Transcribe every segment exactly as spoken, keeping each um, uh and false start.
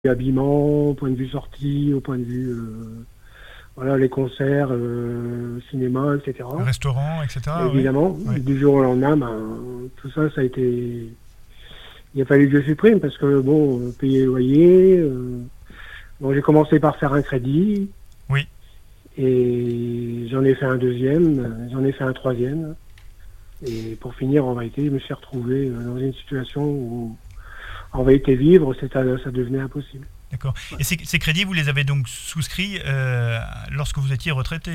habillement, au point de vue sortie, au point de vue euh, voilà, les concerts, euh, cinéma, et cetera. Restaurant, et cetera. Évidemment, Oui. du jour au lendemain, ben, tout ça, ça a été... Il a fallu que je supprime parce que, bon, euh, payer le loyer... Euh... Bon, j'ai commencé par faire un crédit. Oui. Et j'en ai fait un deuxième, j'en ai fait un troisième. Et pour finir, en vérité, je me suis retrouvé dans une situation où, en vérité, vivre, ça devenait impossible. D'accord. Ouais. Et ces, ces crédits, vous les avez donc souscrits euh, lorsque vous étiez retraité?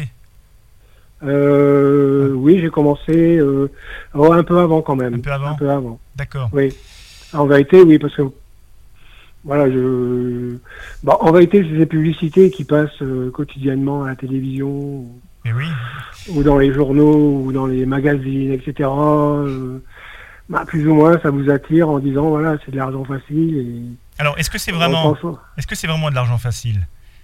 euh, ah. Oui, j'ai commencé euh, oh, un peu avant quand même. Un peu avant. Un peu avant. D'accord. Oui. En vérité, oui, parce que voilà, je. Bon, en vérité, c'est des publicités qui passent euh, quotidiennement à la télévision. Mais oui. Ou dans les journaux, ou dans les magazines, et cetera. Euh, bah, plus ou moins, ça vous attire en disant voilà, c'est de l'argent facile. Et alors, est-ce que c'est vraiment, est-ce que c'est vraiment de l'argent facile?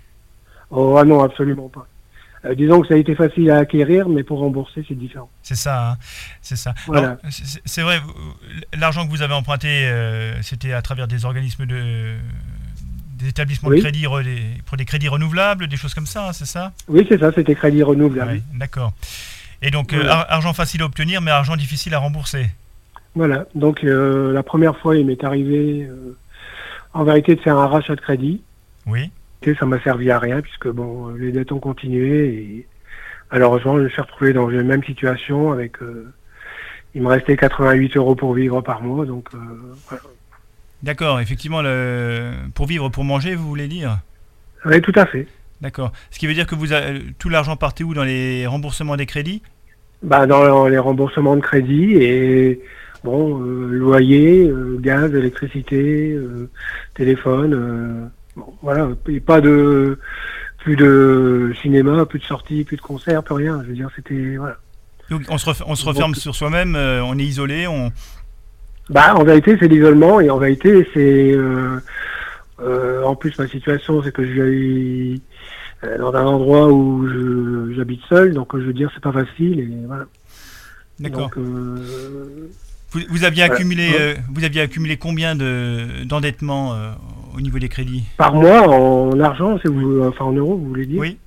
Oh ah non, absolument pas. Euh, disons que ça a été facile à acquérir, mais pour rembourser, c'est différent. C'est ça, hein, c'est ça. Voilà. C'est vrai, l'argent que vous avez emprunté, euh, c'était à travers des organismes de, des établissements oui. de crédit pour des crédits renouvelables, des choses comme ça, hein, c'est ça? Oui, c'est ça, c'était crédit renouvelable. Ouais, d'accord. Et donc voilà. euh, argent facile à obtenir, mais argent difficile à rembourser. Voilà. Donc euh, la première fois, il m'est arrivé, euh, en vérité, de faire un rachat de crédit. Oui. Ça m'a servi à rien puisque bon, les dettes ont continué et malheureusement je me suis retrouvé dans la même situation avec euh, il me restait quatre-vingt-huit euros pour vivre par mois, donc euh, voilà. D'accord, effectivement, le... pour vivre, pour manger, vous voulez dire? Oui, tout à fait. D'accord. Ce qui veut dire que vous a... tout l'argent partait où? Dans les remboursements des crédits? Bah dans les remboursements de crédit et bon euh, loyer, euh, gaz, électricité, euh, téléphone. Euh, Bon, voilà, et pas de plus de cinéma, plus de sorties, plus de concerts, plus rien. Je veux dire, c'était voilà. Donc on se, ref, on se referme Donc, sur soi-même, euh, on est isolé, on. Bah en vérité c'est l'isolement et en vérité c'est euh, euh, en plus ma situation c'est que je vis euh, dans un endroit où j'habite seul, donc je veux dire c'est pas facile et voilà. D'accord. Donc, euh, vous, vous aviez voilà. accumulé, euh, vous aviez accumulé combien de d'endettement euh, au niveau des crédits? Par mois, en argent, c'est vous, enfin en euros, vous voulez dire? Oui.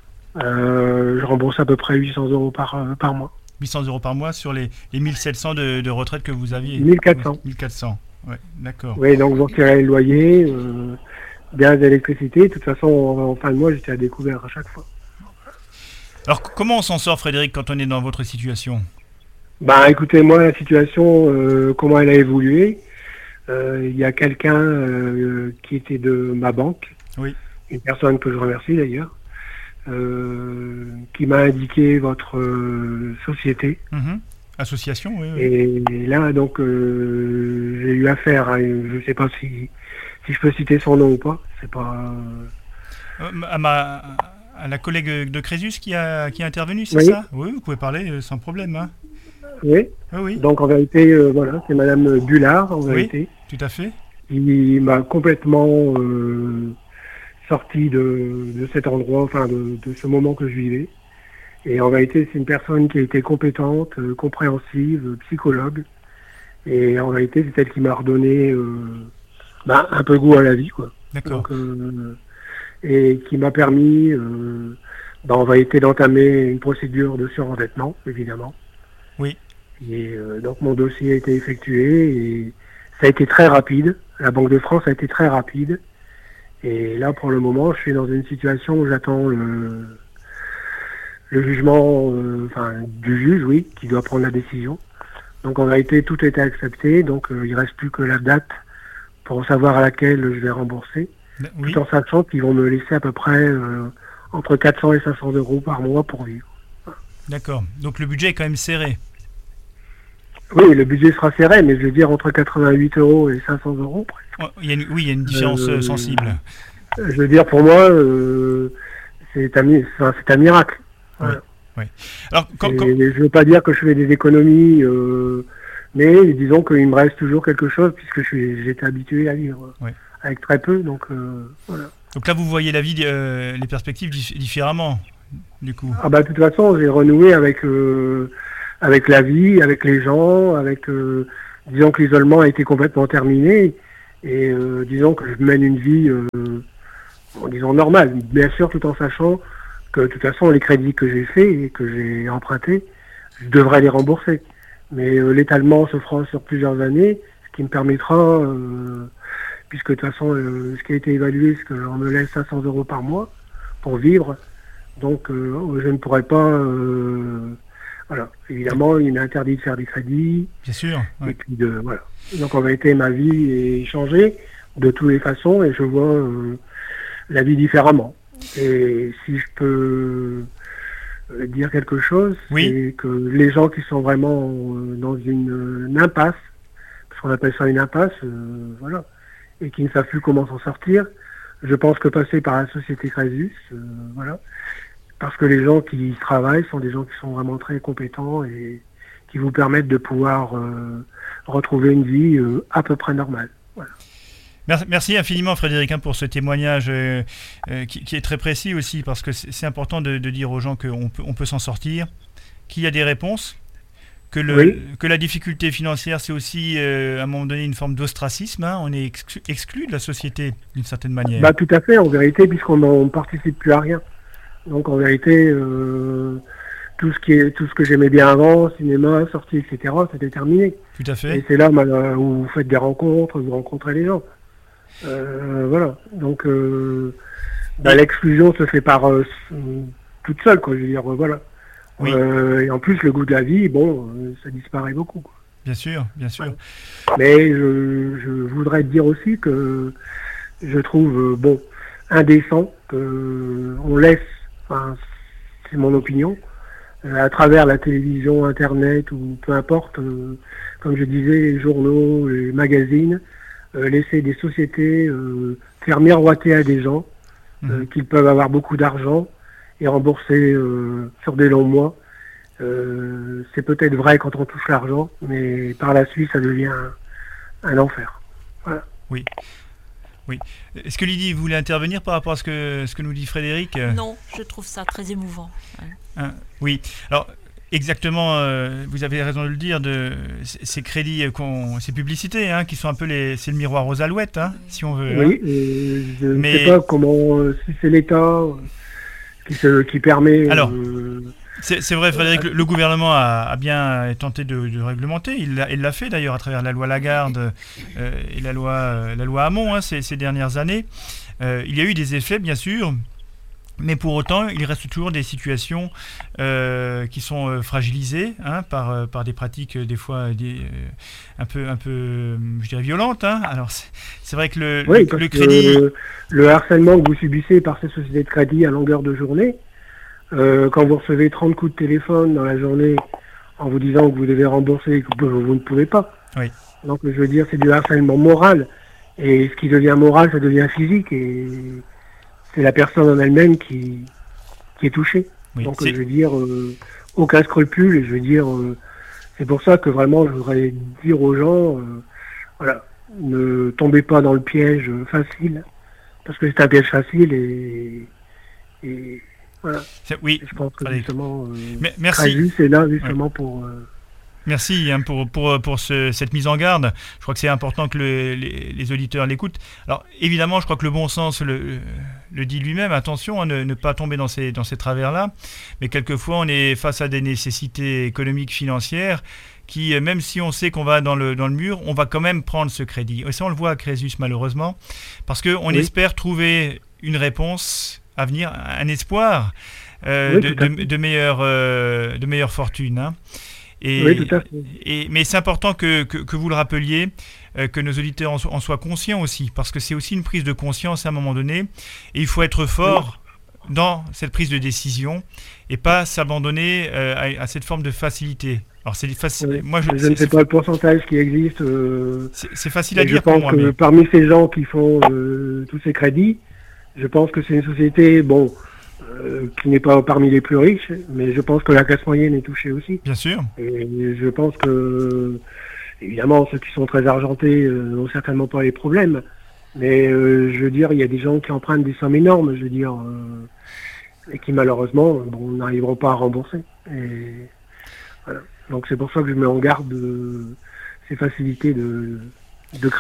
Euh, je rembourse à peu près huit cents euros par, euh, par mois. huit cents euros par mois sur les, les mille sept cents de, de retraite que vous aviez? mille quatre cents. mille quatre cents, oui, d'accord. Oui, donc vous retirez le loyer, euh, gaz, électricité. De toute façon, en, en fin de mois, j'étais à découvert à chaque fois. Alors, comment on s'en sort, Frédéric, quand on est dans votre situation? Bah, écoutez, moi, la situation, euh, comment elle a évolué? Il euh, y a quelqu'un euh, qui était de ma banque, oui. Une personne que je remercie d'ailleurs, euh, qui m'a indiqué votre euh, société. Mmh. Association, oui. oui. Et, et là, donc, euh, j'ai eu affaire à, je ne sais pas si, si je peux citer son nom ou pas, c'est pas... Euh, à, ma, à la collègue de Crésus qui a, qui a intervenu, c'est oui. ça? Oui, vous pouvez parler sans problème. Hein. Oui. Oui, oui. Donc en vérité, euh, voilà, c'est Madame Bullard, en vérité. Oui, tout à fait. Il m'a complètement euh, sorti de, de cet endroit, enfin de, de ce moment que je vivais. Et en vérité, c'est une personne qui a été compétente, euh, compréhensive, euh, psychologue. Et en vérité, c'est elle qui m'a redonné euh, bah, un peu goût à la vie, quoi. D'accord. Donc, euh, et qui m'a permis, euh, bah, en vérité, d'entamer une procédure de surendettement, évidemment. Oui. Et euh, donc mon dossier a été effectué et ça a été très rapide. La Banque de France a été très rapide. Et là, pour le moment, je suis dans une situation où j'attends le, le jugement, euh, enfin du juge, oui, qui doit prendre la décision. Donc en réalité, tout a été accepté. Donc euh, il ne reste plus que la date pour savoir à laquelle je vais rembourser. Oui. Tout en sachant qu'ils vont me laisser à peu près euh, entre quatre cents et cinq cents euros par mois pour vivre. D'accord. Donc le budget est quand même serré. Oui, le budget sera serré, mais je veux dire entre quatre-vingt-huit euros et cinq cents euros presque. Oh, il y a une, oui, il y a une différence euh, sensible. Je veux dire, pour moi, euh, c'est un, enfin, c'est un miracle. Voilà. Oui, oui. Alors, quand, quand... Je ne veux pas dire que je fais des économies, euh, mais disons qu'il me reste toujours quelque chose puisque j'étais habitué à vivre oui. avec très peu. Donc, euh, voilà. Donc là, vous voyez la vie, euh, les perspectives dif- différemment, du coup. Ah bah, de toute façon, j'ai renoué avec... Euh, avec la vie, avec les gens, avec euh, disons que l'isolement a été complètement terminé Et euh, disons que je mène une vie, euh, en disant normale, bien sûr, tout en sachant que de toute façon, les crédits que j'ai faits et que j'ai empruntés, je devrais les rembourser. Mais euh, l'étalement se fera sur plusieurs années, ce qui me permettra, euh, puisque de toute façon, euh, ce qui a été évalué, c'est qu'on me laisse cinq cents euros par mois pour vivre. Donc, euh, je ne pourrais pas... Euh, voilà. Évidemment, il m'est interdit de faire des crédits. Bien sûr. Ouais. Et puis, de, voilà. Donc, en vérité, ma vie est changée de toutes les façons et je vois euh, la vie différemment. Et si je peux dire quelque chose, oui. c'est que les gens qui sont vraiment euh, dans une, une impasse, parce qu'on appelle ça une impasse, euh, voilà, et qui ne savent plus comment s'en sortir, je pense que passer par la société Crésus, euh, voilà, parce que les gens qui y travaillent sont des gens qui sont vraiment très compétents et qui vous permettent de pouvoir euh, retrouver une vie euh, à peu près normale. Voilà. Merci infiniment Frédéric pour ce témoignage euh, euh, qui, qui est très précis aussi, parce que c'est important de, de dire aux gens qu'on peut, on peut s'en sortir, qu'il y a des réponses, que, le, oui. que la difficulté financière c'est aussi euh, à un moment donné une forme d'ostracisme, hein, on est exclu, exclu de la société d'une certaine manière. Bah, tout à fait, en vérité, puisqu'on ne participe plus à rien. Donc en vérité, euh, tout ce qui est, tout ce que j'aimais bien avant, cinéma, sortie, et cetera, c'était terminé. Tout à fait. Et c'est là bah, où vous faites des rencontres, vous rencontrez les gens. Euh, voilà. Donc euh, bah, l'exclusion se fait par euh, toute seule, quoi. Je veux dire, voilà. Oui. Euh, et en plus, le goût de la vie, bon, euh, ça disparaît beaucoup, quoi. Bien sûr, bien sûr. Ouais. Mais je, je voudrais dire aussi que je trouve euh, bon indécent que on laisse, enfin, c'est mon opinion, euh, à travers la télévision, internet ou peu importe, euh, comme je disais, les journaux, les magazines, euh, laisser des sociétés euh, faire miroiter à des gens mmh. euh, qu'ils peuvent avoir beaucoup d'argent et rembourser euh, sur des longs mois. Euh, c'est peut-être vrai quand on touche l'argent, mais par la suite, ça devient un, un enfer. Voilà. Oui. Oui. Est-ce que Lydie voulait intervenir par rapport à ce que, ce que nous dit Frédéric ? Non, je trouve ça très émouvant. Ouais. Hein, oui. Alors, exactement, euh, vous avez raison de le dire, de ces crédits, qu'on, ces publicités, hein, qui sont un peu les, c'est le miroir aux alouettes, hein, oui. si on veut. Oui, hein. et je ne Mais... sais pas comment, euh, si c'est l'État qui, se, qui permet... Alors, euh, c'est, c'est vrai, Frédéric, le, le gouvernement a, a bien tenté de, de réglementer. Il l'a, il l'a fait d'ailleurs à travers la loi Lagarde euh, et la loi, euh, la loi Hamon hein, ces, ces dernières années. Euh, il y a eu des effets, bien sûr, mais pour autant, il reste toujours des situations euh, qui sont euh, fragilisées hein, par, euh, par des pratiques, euh, des fois, des, euh, un peu, un peu je dirais, violentes. Hein. Alors, c'est, c'est vrai que le, oui, le, le crédit... Le, le harcèlement que vous subissez par ces sociétés de crédit à longueur de journée, Euh, quand vous recevez trente coups de téléphone dans la journée en vous disant que vous devez rembourser et que vous, vous ne pouvez pas. Oui. Donc je veux dire, c'est du harcèlement moral. Et ce qui devient moral, ça devient physique. Et c'est la personne en elle-même qui, qui est touchée. Oui, Donc c'est... je veux dire, euh, aucun scrupule. Et je veux dire, euh, c'est pour ça que vraiment, je voudrais dire aux gens, euh, voilà, ne tombez pas dans le piège facile. Parce que c'est un piège facile et... et voilà. C'est, oui, je pense que justement, euh, Mais, merci. Crésus est là justement ouais. pour. Euh... Merci hein, pour, pour, pour ce, cette mise en garde. Je crois que c'est important que le, les, les auditeurs l'écoutent. Alors évidemment, je crois que le bon sens le, le dit lui-même. Attention à ne, ne pas tomber dans ces, dans ces travers-là. Mais quelquefois, on est face à des nécessités économiques, financières, qui, même si on sait qu'on va dans le, dans le mur, on va quand même prendre ce crédit. Et ça, on le voit à Crésus malheureusement, parce qu'on oui. espère trouver une réponse à venir, un espoir euh, oui, de, de, de, meilleure, euh, de meilleure fortune. Hein. Et, oui, tout à fait. Et, mais c'est important que, que, que vous le rappeliez, euh, que nos auditeurs en, so, en soient conscients aussi, parce que c'est aussi une prise de conscience à un moment donné, et il faut être fort oui. dans cette prise de décision, et pas s'abandonner euh, à, à cette forme de facilité. Alors c'est facile. Oui. Moi, je, je ne sais pas le pourcentage qui existe. Euh, c'est, c'est facile à dire je pense pour moi. Que mais... parmi ces gens qui font euh, tous ces crédits, je pense que c'est une société, bon, euh, qui n'est pas parmi les plus riches, mais je pense que la classe moyenne est touchée aussi. Bien sûr. Et je pense que, évidemment, ceux qui sont très argentés euh, n'ont certainement pas les problèmes. Mais euh, je veux dire, il y a des gens qui empruntent des sommes énormes, je veux dire, euh, et qui malheureusement, bon, n'arriveront pas à rembourser. Et voilà. Donc c'est pour ça que je mets en garde de ces facilités de, de crédit.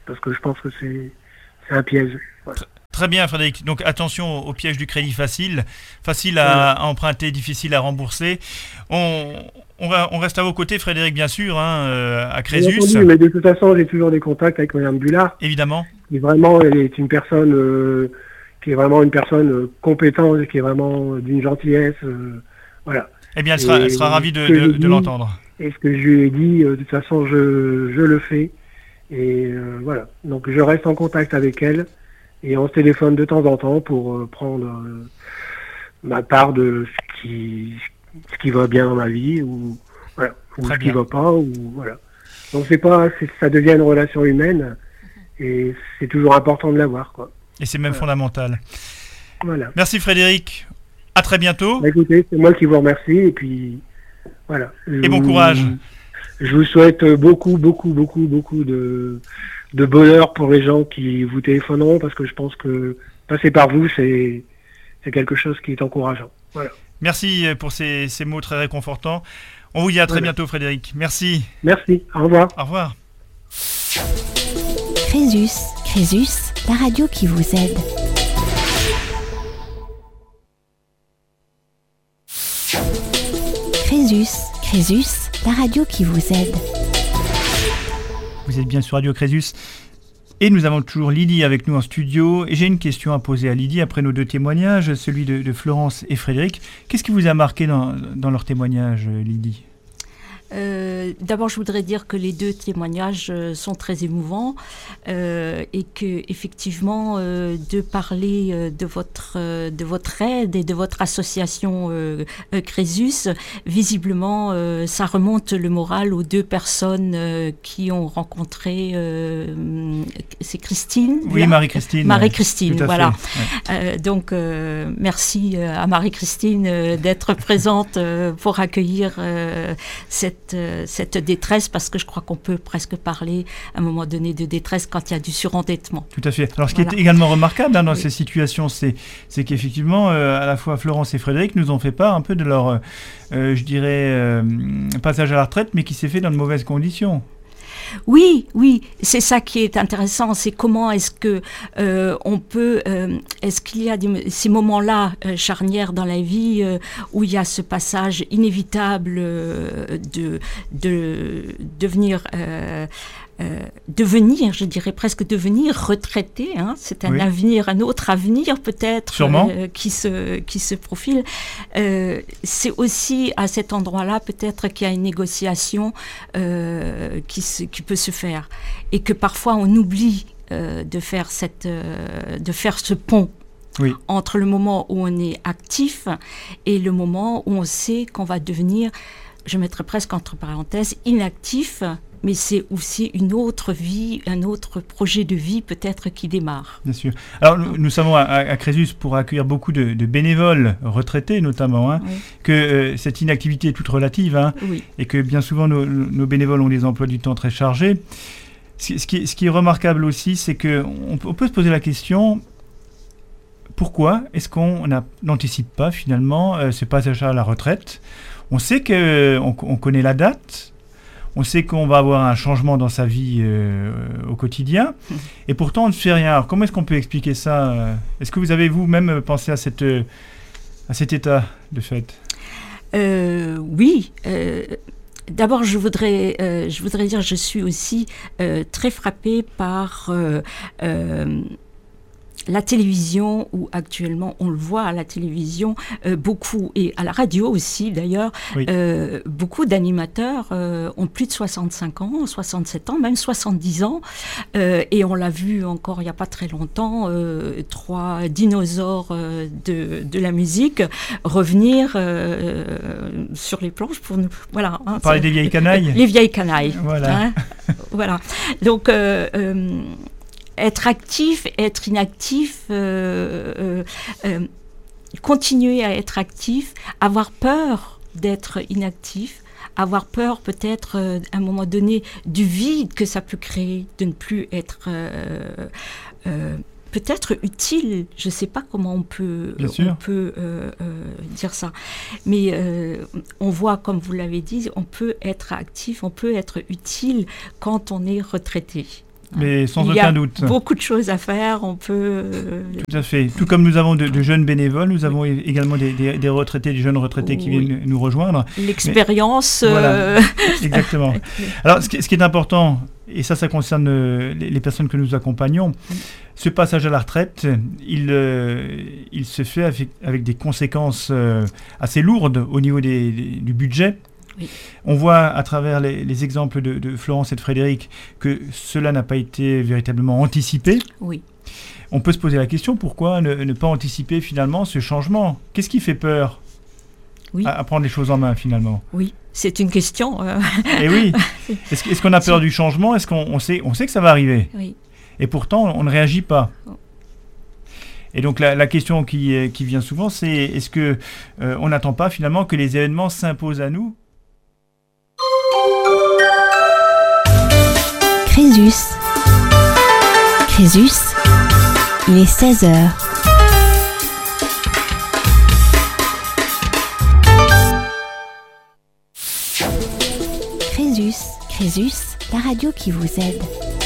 parce que je pense que c'est, c'est un piège. Voilà. Très bien, Frédéric. Donc attention au piège du crédit facile, facile à, à emprunter, difficile à rembourser. On, on, va, on reste à vos côtés, Frédéric, bien sûr, hein, euh, à Crésus. Entendu, mais de toute façon, j'ai toujours des contacts avec Madame Bullard. Évidemment. Qui vraiment elle est une personne, euh, qui est vraiment une personne euh, compétente, qui est vraiment d'une gentillesse. Euh, voilà. Eh bien, elle sera, elle sera ravie de, de, de l'entendre. Et ce que je lui ai dit, euh, de toute façon, je, je le fais. Et euh, voilà. Donc, je reste en contact avec elle. Et on se téléphone de temps en temps pour euh, prendre euh, ma part de ce qui, ce qui va bien dans ma vie ou, voilà, ou Très ce bien. qui va pas. Ou, voilà. Donc c'est pas, c'est, ça devient une relation humaine et c'est toujours important de l'avoir, quoi. Et c'est même Voilà. fondamental. Voilà. Merci Frédéric. À très bientôt. Bah, écoutez, c'est moi qui vous remercie et puis voilà. Et bon courage. Je vous souhaite beaucoup, beaucoup, beaucoup, beaucoup de, de bonheur pour les gens qui vous téléphoneront parce que je pense que passer par vous, c'est, c'est quelque chose qui est encourageant. Voilà. Merci pour ces, ces mots très réconfortants. On vous dit à très Voilà. bientôt, Frédéric. Merci. Merci. Au revoir. Au revoir. Crésus, Crésus, la radio qui vous aide. Crésus, Crésus, la radio qui vous aide. Vous êtes bien sur Radio Crésus. Et nous avons toujours Lydie avec nous en studio. Et j'ai une question à poser à Lydie après nos deux témoignages, celui de, de Florence et Frédéric. Qu'est-ce qui vous a marqué dans, dans leur témoignage, Lydie ? Euh, d'abord, je voudrais dire que les deux témoignages euh, sont très émouvants euh, et que effectivement, euh, de parler euh, de votre euh, de votre aide et de votre association euh, euh, Crésus, visiblement, euh, ça remonte le moral aux deux personnes euh, qui ont rencontré. Euh, c'est Christine. Oui, Marie-Christine. Marie-Christine, voilà. Ouais. Euh, donc, euh, merci à Marie-Christine euh, d'être présente euh, pour accueillir euh, cette cette détresse, parce que je crois qu'on peut presque parler à un moment donné de détresse quand il y a du surendettement. Tout à fait. Alors ce qui Voilà. est également remarquable hein, dans Oui. ces situations, c'est, c'est qu'effectivement, euh, à la fois Florence et Frédéric nous ont fait part un peu de leur, euh, euh, je dirais, euh, passage à la retraite, mais qui s'est fait dans de mauvaises conditions. Oui, oui, c'est ça qui est intéressant, c'est comment est-ce que euh, on peut, euh, est-ce qu'il y a des, ces moments-là euh, charnières dans la vie euh, où il y a ce passage inévitable euh, de de devenir euh, Euh, devenir, je dirais presque devenir retraité, hein, c'est un Oui. avenir, un autre avenir peut-être Sûrement. euh, qui se qui se profile. Euh, c'est aussi à cet endroit-là peut-être qu'il y a une négociation euh, qui se, qui peut se faire et que parfois on oublie euh, de faire cette euh, de faire ce pont. Oui. Entre le moment où on est actif et le moment où on sait qu'on va devenir, je mettrais presque entre parenthèses, inactif, mais c'est aussi une autre vie, un autre projet de vie peut-être qui démarre. Bien sûr. Alors nous, nous savons à, à Crésus, pour accueillir beaucoup de, de bénévoles retraités notamment, hein, Oui. que euh, cette inactivité est toute relative hein, Oui. et que bien souvent nos, nos bénévoles ont des emplois du temps très chargés. Ce, ce, qui, ce qui est remarquable aussi, c'est qu'on on peut se poser la question... Pourquoi est-ce qu'on n'anticipe pas finalement euh, ce passage à la retraite ? On sait qu'on on connaît la date, on sait qu'on va avoir un changement dans sa vie euh, au quotidien, et pourtant on ne fait rien. Alors comment est-ce qu'on peut expliquer ça ? Est-ce que vous avez vous-même pensé à, cette, à cet état de fait ? euh, Oui. Euh... D'abord, je voudrais, euh, je voudrais dire, je suis aussi euh, très frappée par euh, euh, la télévision, où actuellement on le voit à la télévision euh, beaucoup, et à la radio aussi d'ailleurs, oui. euh, beaucoup d'animateurs euh, ont plus de soixante-cinq ans, soixante-sept ans, même soixante-dix ans, euh, et on l'a vu encore il n'y a pas très longtemps, euh, trois dinosaures euh, de, de la musique revenir euh, sur les planches pour nous. Voilà. Hein, parler des vieilles canailles. Les vieilles canailles. Voilà. Hein, voilà. Donc, euh, euh, être actif, être inactif, euh, euh, euh, continuer à être actif, avoir peur d'être inactif, avoir peur peut-être euh, à un moment donné du vide que ça peut créer, de ne plus être euh, euh, peut-être utile. Je ne sais pas comment on peut, on peut euh, euh, dire ça, mais euh, on voit, comme vous l'avez dit, on peut être actif, on peut être utile quand on est retraité. Mais sans Il aucun y a doute. beaucoup de choses à faire. On peut. Euh, Tout à fait. Tout comme nous avons de, de jeunes bénévoles, nous avons oui. également des, des, des retraités, des jeunes retraités qui oui. viennent nous rejoindre. L'expérience. Mais, voilà. Euh... Exactement. Alors, ce qui, ce qui est important, et ça, ça concerne euh, les, les personnes que nous accompagnons, oui. ce passage à la retraite, il, euh, il se fait avec, avec des conséquences euh, assez lourdes au niveau des, des, du budget. Oui. On voit à travers les, les exemples de, de Florence et de Frédéric que cela n'a pas été véritablement anticipé. Oui. On peut se poser la question, pourquoi ne, ne pas anticiper finalement ce changement ? Qu'est-ce qui fait peur oui. à, à prendre les choses en main finalement ? Oui, c'est une question. Euh... Et oui. Est-ce, est-ce qu'on a peur du changement ? Est-ce qu'on on sait, on sait que ça va arriver ? Oui. Et pourtant, on ne réagit pas. Et donc la, la question qui, qui vient souvent, c'est est-ce que euh, on n'attend pas finalement que les événements s'imposent à nous ? Crésus. Crésus, il est seize heures. Crésus, Crésus, la radio qui vous aide.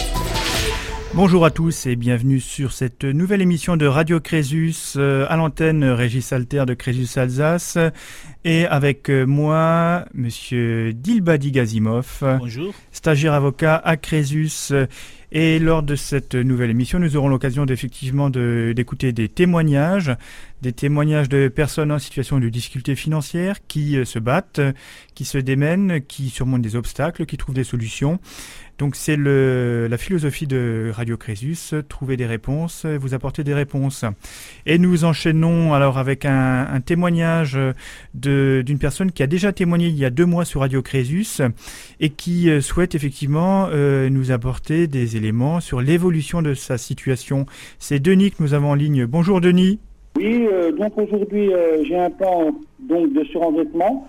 Bonjour à tous et bienvenue sur cette nouvelle émission de Radio Crésus, euh, à l'antenne Régis Alter de Crésus Alsace, et avec euh, moi, Monsieur Dilbadi Gazimov, bonjour. Stagiaire avocat à Crésus. Et lors de cette nouvelle émission, nous aurons l'occasion d'effectivement de, d'écouter des témoignages, des témoignages de personnes en situation de difficulté financière qui euh, se battent, qui se démènent, qui surmontent des obstacles, qui trouvent des solutions. Donc c'est le, la philosophie de Radio Crésus, trouver des réponses, vous apporter des réponses. Et nous enchaînons alors avec un, un témoignage de, d'une personne qui a déjà témoigné il y a deux mois sur Radio Crésus et qui souhaite effectivement euh, nous apporter des éléments sur l'évolution de sa situation. C'est Denis que nous avons en ligne. Bonjour Denis. Oui, euh, donc aujourd'hui euh, j'ai un plan donc, de surendettement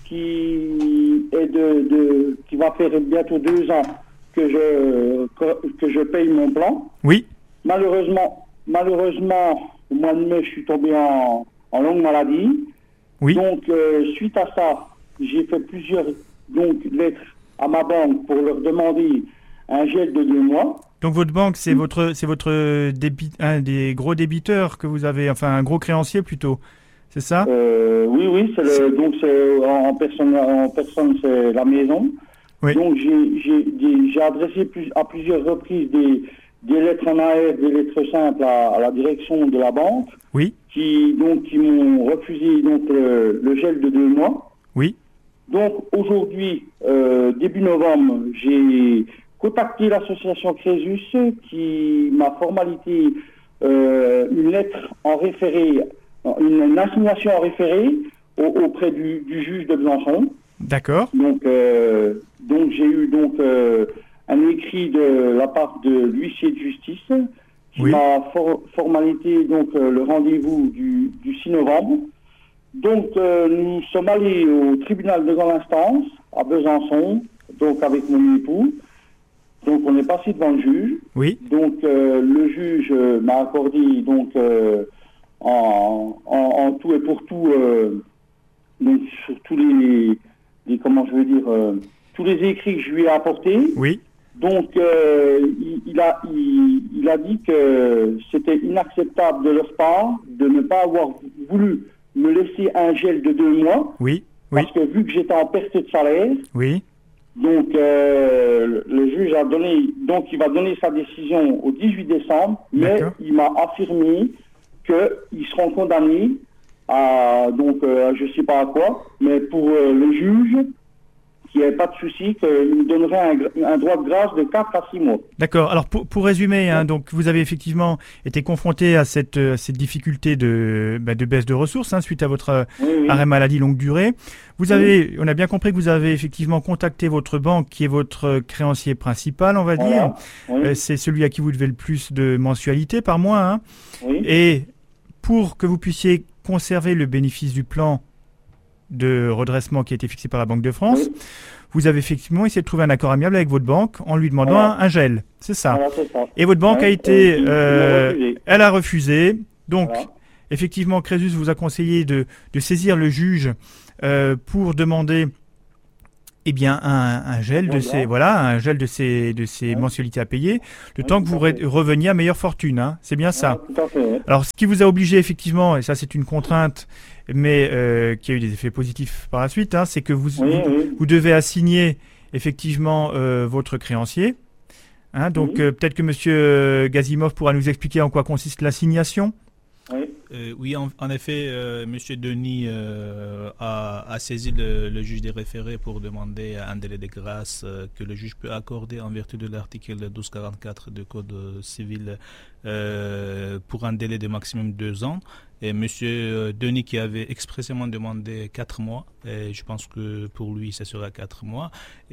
qui, est de, de, qui va faire bientôt deux ans que je, que, que je paye mon plan. Oui. Malheureusement, malheureusement, au mois de mai, je suis tombé en, en longue maladie. Oui. Donc, euh, suite à ça, j'ai fait plusieurs donc, lettres à ma banque pour leur demander un gel de deux mois. Donc, votre banque, c'est, mmh. votre, c'est votre débit, un des gros débiteurs que vous avez, enfin, un gros créancier plutôt, c'est ça ? euh, Oui, oui, c'est le, donc c'est, en, en, personne, en personne, c'est la maison. Oui. Donc j'ai, j'ai, j'ai adressé plus, à plusieurs reprises des, des lettres en A R, des lettres simples à, à la direction de la banque, oui. qui donc qui m'ont refusé donc le, le gel de deux mois. Oui. Donc aujourd'hui, euh, début novembre, j'ai contacté l'association Crésus qui m'a formalité euh, une lettre en référé, une, une assignation en référé au, auprès du, du juge de Besançon. D'accord. Donc, euh, donc j'ai eu donc euh, un écrit de la part de l'huissier de justice qui oui. m'a for- formalité donc euh, le rendez-vous du, du six novembre. Donc euh, nous sommes allés au tribunal de grande instance à Besançon, donc avec mon époux. Donc on est passé devant le juge. Oui. Donc euh, le juge euh, m'a accordé donc euh, en, en, en tout et pour tout euh, donc sur tous les Et comment je veux dire, euh, tous les écrits que je lui ai apportés. Oui. Donc, euh, il, il, a, il, il a dit que c'était inacceptable de leur part de ne pas avoir voulu me laisser un gel de deux mois. Oui. Oui. Parce que vu que j'étais en perte de salaire. Oui. Donc, euh, le juge a donné, donc il va donner sa décision au dix-huit décembre, mais D'accord. il m'a affirmé qu'ils seront condamnés à, donc, euh, je ne sais pas à quoi, mais pour euh, le juge, qu'il n'y avait pas de souci, qu'il me donnerait un, un droit de grâce de quatre à six mois. D'accord. Alors, pour, pour résumer, hein, donc, vous avez effectivement été confronté à cette, à cette difficulté de, bah, de baisse de ressources, hein, suite à votre oui, oui. arrêt maladie longue durée. Vous avez, oui. On a bien compris que vous avez effectivement contacté votre banque, qui est votre créancier principal, on va voilà. dire. Oui. Euh, c'est celui à qui vous devez le plus de mensualité par mois. Hein. Oui. Et pour que vous puissiez conserver le bénéfice du plan de redressement qui a été fixé par la Banque de France, oui. vous avez effectivement essayé de trouver un accord amiable avec votre banque en lui demandant voilà. un, un gel. C'est ça. Voilà, c'est ça. Et votre banque ouais, a été... Euh, euh, elle a refusé. Donc, voilà. effectivement, Crésus vous a conseillé de, de saisir le juge euh, pour demander Eh bien, un, un gel de ces, voilà, un gel de ces, de ces ouais. mensualités à payer, le ouais, temps que vous re- reveniez à meilleure fortune. Hein. C'est bien ça. Ouais, tout à fait, ouais. Alors, ce qui vous a obligé effectivement, et ça c'est une contrainte, mais euh, qui a eu des effets positifs par la suite, hein, c'est que vous, oui, vous, oui. vous devez assigner effectivement euh, votre créancier. Hein, donc, oui. euh, peut-être que Monsieur Gazimov pourra nous expliquer en quoi consiste l'assignation. Oui, euh, oui en, en effet, euh, M. Denis euh, a, a saisi le, le juge des référés pour demander un délai de grâce euh, que le juge peut accorder en vertu de l'article douze quarante-quatre du Code civil euh, pour un délai de maximum deux ans. Et M. Denis qui avait expressément demandé quatre mois, et je pense que pour lui, ça sera quatre mois.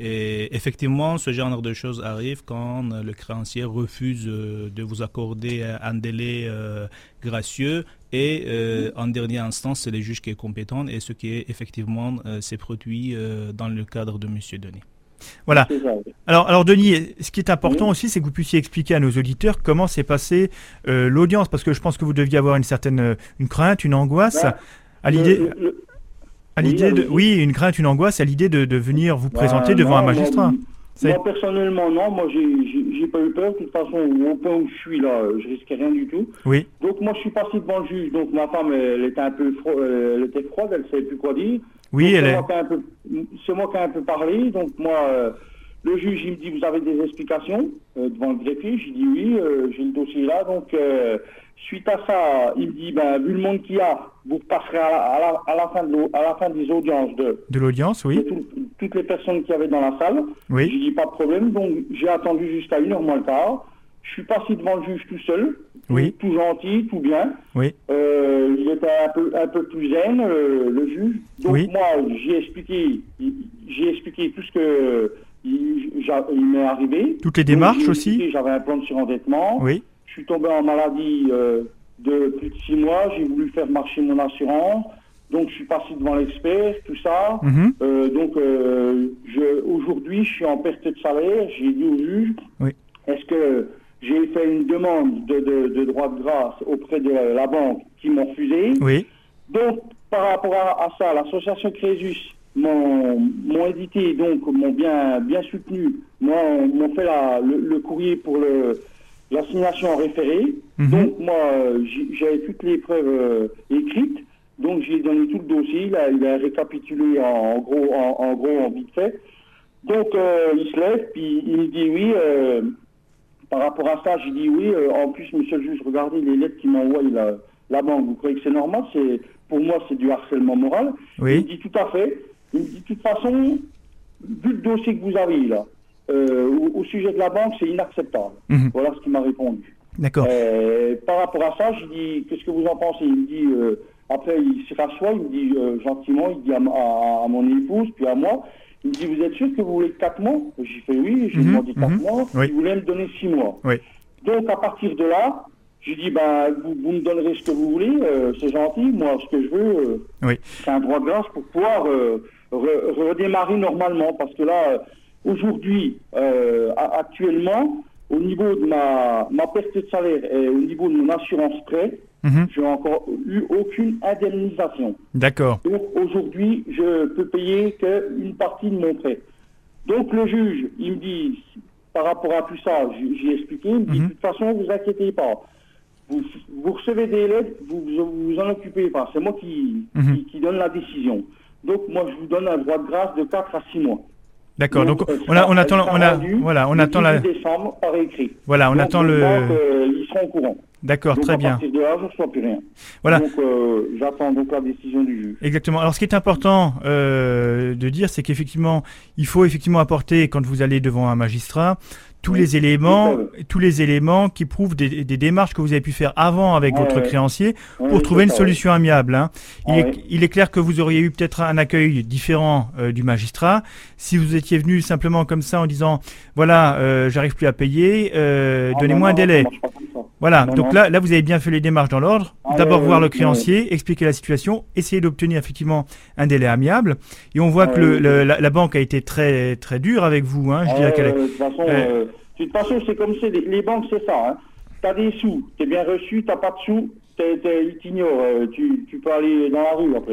Et effectivement, ce genre de choses arrive quand le créancier refuse de vous accorder un délai euh, gracieux. Et euh, en dernière instance, c'est le juge qui est compétent et ce qui est effectivement euh, s'est produit euh, dans le cadre de M. Denis. Voilà. Alors, alors Denis, ce qui est important oui. aussi, c'est que vous puissiez expliquer à nos auditeurs comment s'est passée euh, l'audience, parce que je pense que vous deviez avoir une certaine une crainte, une angoisse bah, à l'idée, le, le, à l'idée oui, de, oui, une crainte, une angoisse à l'idée de, de venir vous bah, présenter devant non, un magistrat. Moi, moi personnellement, non. Moi, j'ai, j'ai, j'ai pas eu peur. De toute façon, au point où je suis là, je risquais rien du tout. Oui. Donc moi, je suis passé devant le juge. Donc ma femme, elle était un peu fro- elle était froide, elle savait plus quoi dire. Oui, donc, elle c'est est. Moi qui ai un peu, c'est moi qui ai un peu parlé. Donc moi, euh, le juge, il me dit, vous avez des explications euh, devant le greffier. J'ai dit oui, euh, j'ai le dossier là. Donc euh, suite à ça, il me dit, ben vu le monde qu'il y a, vous repasserez à la, à la, à la fin de à la fin des audiences de. De l'audience, oui. De tout, toutes les personnes qu'il y avait dans la salle. Oui. J'ai dit pas de problème. Donc j'ai attendu jusqu'à une heure moins le quart. Je suis passé devant le juge tout seul. Oui. Tout, tout gentil, tout bien. Oui. Euh, il était un peu, un peu plus zen, euh, le juge. Donc oui. moi, j'ai expliqué, j'ai expliqué tout ce que il, il m'est arrivé. Toutes les démarches aussi. J'avais un plan de surendettement. Oui. Je suis tombé en maladie euh, de plus de six mois. J'ai voulu faire marcher mon assurance. Donc je suis passé devant l'expert, tout ça. Mm-hmm. Euh, donc euh, je, aujourd'hui, je suis en perte de salaire. J'ai dit au juge, oui. est-ce que j'ai fait une demande de, de, de droit de grâce auprès de la, la banque qui m'ont refusé. Oui. Donc, par rapport à, à ça, l'association Crésus m'ont, m'ont édité, donc m'ont bien, bien soutenu, m'ont, m'ont fait la, le, le courrier pour le, l'assignation en référé. Mm-hmm. Donc, moi, j'avais toutes les preuves euh, écrites. Donc, j'ai donné tout le dossier. Il a, il a récapitulé en, en gros, en, en gros, en vite fait. Donc, euh, il se lève, puis il me dit oui. Euh, Par rapport à ça, j'ai dit oui. Euh, en plus, monsieur le juge, regardez les lettres qu'il m'envoie la, la banque. Vous croyez que c'est normal? C'est, pour moi, c'est du harcèlement moral. Oui. Il me dit tout à fait. Il me dit de toute façon, vu le dossier que vous avez là, euh, au, au sujet de la banque, c'est inacceptable. Mm-hmm. Voilà ce qu'il m'a répondu. D'accord. Euh, par rapport à ça, j'ai dit, qu'est-ce que vous en pensez? Il me dit, euh, après, il se rassoit, il me dit euh, gentiment, il dit à, à, à mon épouse, puis à moi, il me dit, vous êtes sûr que vous voulez quatre mois? J'ai fait oui, j'ai mmh, demandé quatre mmh, mois. Oui. Il voulait me donner six mois. Oui. Donc, à partir de là, j'ai dit, ben, vous, vous me donnerez ce que vous voulez, euh, c'est gentil. Moi, ce que je veux, euh, oui. c'est un droit de grâce pour pouvoir euh, re- redémarrer normalement. Parce que là, aujourd'hui, euh, actuellement, au niveau de ma, ma perte de salaire et au niveau de mon assurance prêt, Mmh. je n'ai encore eu aucune indemnisation. D'accord. Donc aujourd'hui, je peux payer qu'une partie de mon prêt. Donc le juge, il me dit, par rapport à tout ça, j'ai expliqué, il me dit, mmh. de toute façon, vous inquiétez pas. Vous, vous recevez des lettres, vous vous, vous en occupez pas. C'est moi qui, mmh. qui, qui donne la décision. Donc moi, je vous donne un droit de grâce de quatre à six mois. D'accord. Donc, donc on, a, on attend, on a, voilà, on attend la. décembre par écrit. Voilà, on donc, attend le. Donc, euh, ils seront au courant. D'accord, donc, très bien. À partir de là, je ne reçois plus rien. Voilà. Donc, euh, j'attends donc la décision du juge. Exactement. Alors, ce qui est important euh, de dire, c'est qu'effectivement, il faut effectivement apporter, quand vous allez devant un magistrat, tous oui, les éléments, tous les éléments qui prouvent des, des démarches que vous avez pu faire avant avec ouais, votre ouais. créancier pour ouais, trouver une ça, solution ouais. amiable. Hein. Il, ah, est, ouais. il est clair que vous auriez eu peut-être un accueil différent euh, du magistrat si vous étiez venu simplement comme ça en disant voilà, euh, j'arrive plus à payer, euh, ah, donnez-moi non, un délai. Non, voilà. non, Donc non. là, là, vous avez bien fait les démarches dans l'ordre. Ah, D'abord ouais, voir ouais, le créancier, ouais. expliquer la situation, essayer d'obtenir effectivement un délai amiable. Et on voit ah, que le, ouais, le, ouais. La, la banque a été très très dure avec vous. Hein. Je ah, dirais qu'elle. De toute façon. Euh... De toute façon, c'est comme c'est les, les banques, c'est ça. Hein. Tu as des sous, tu es bien reçu, tu n'as pas de sous, t'es, t'es, ils t'ignorent. Euh, tu, tu peux aller dans la rue après.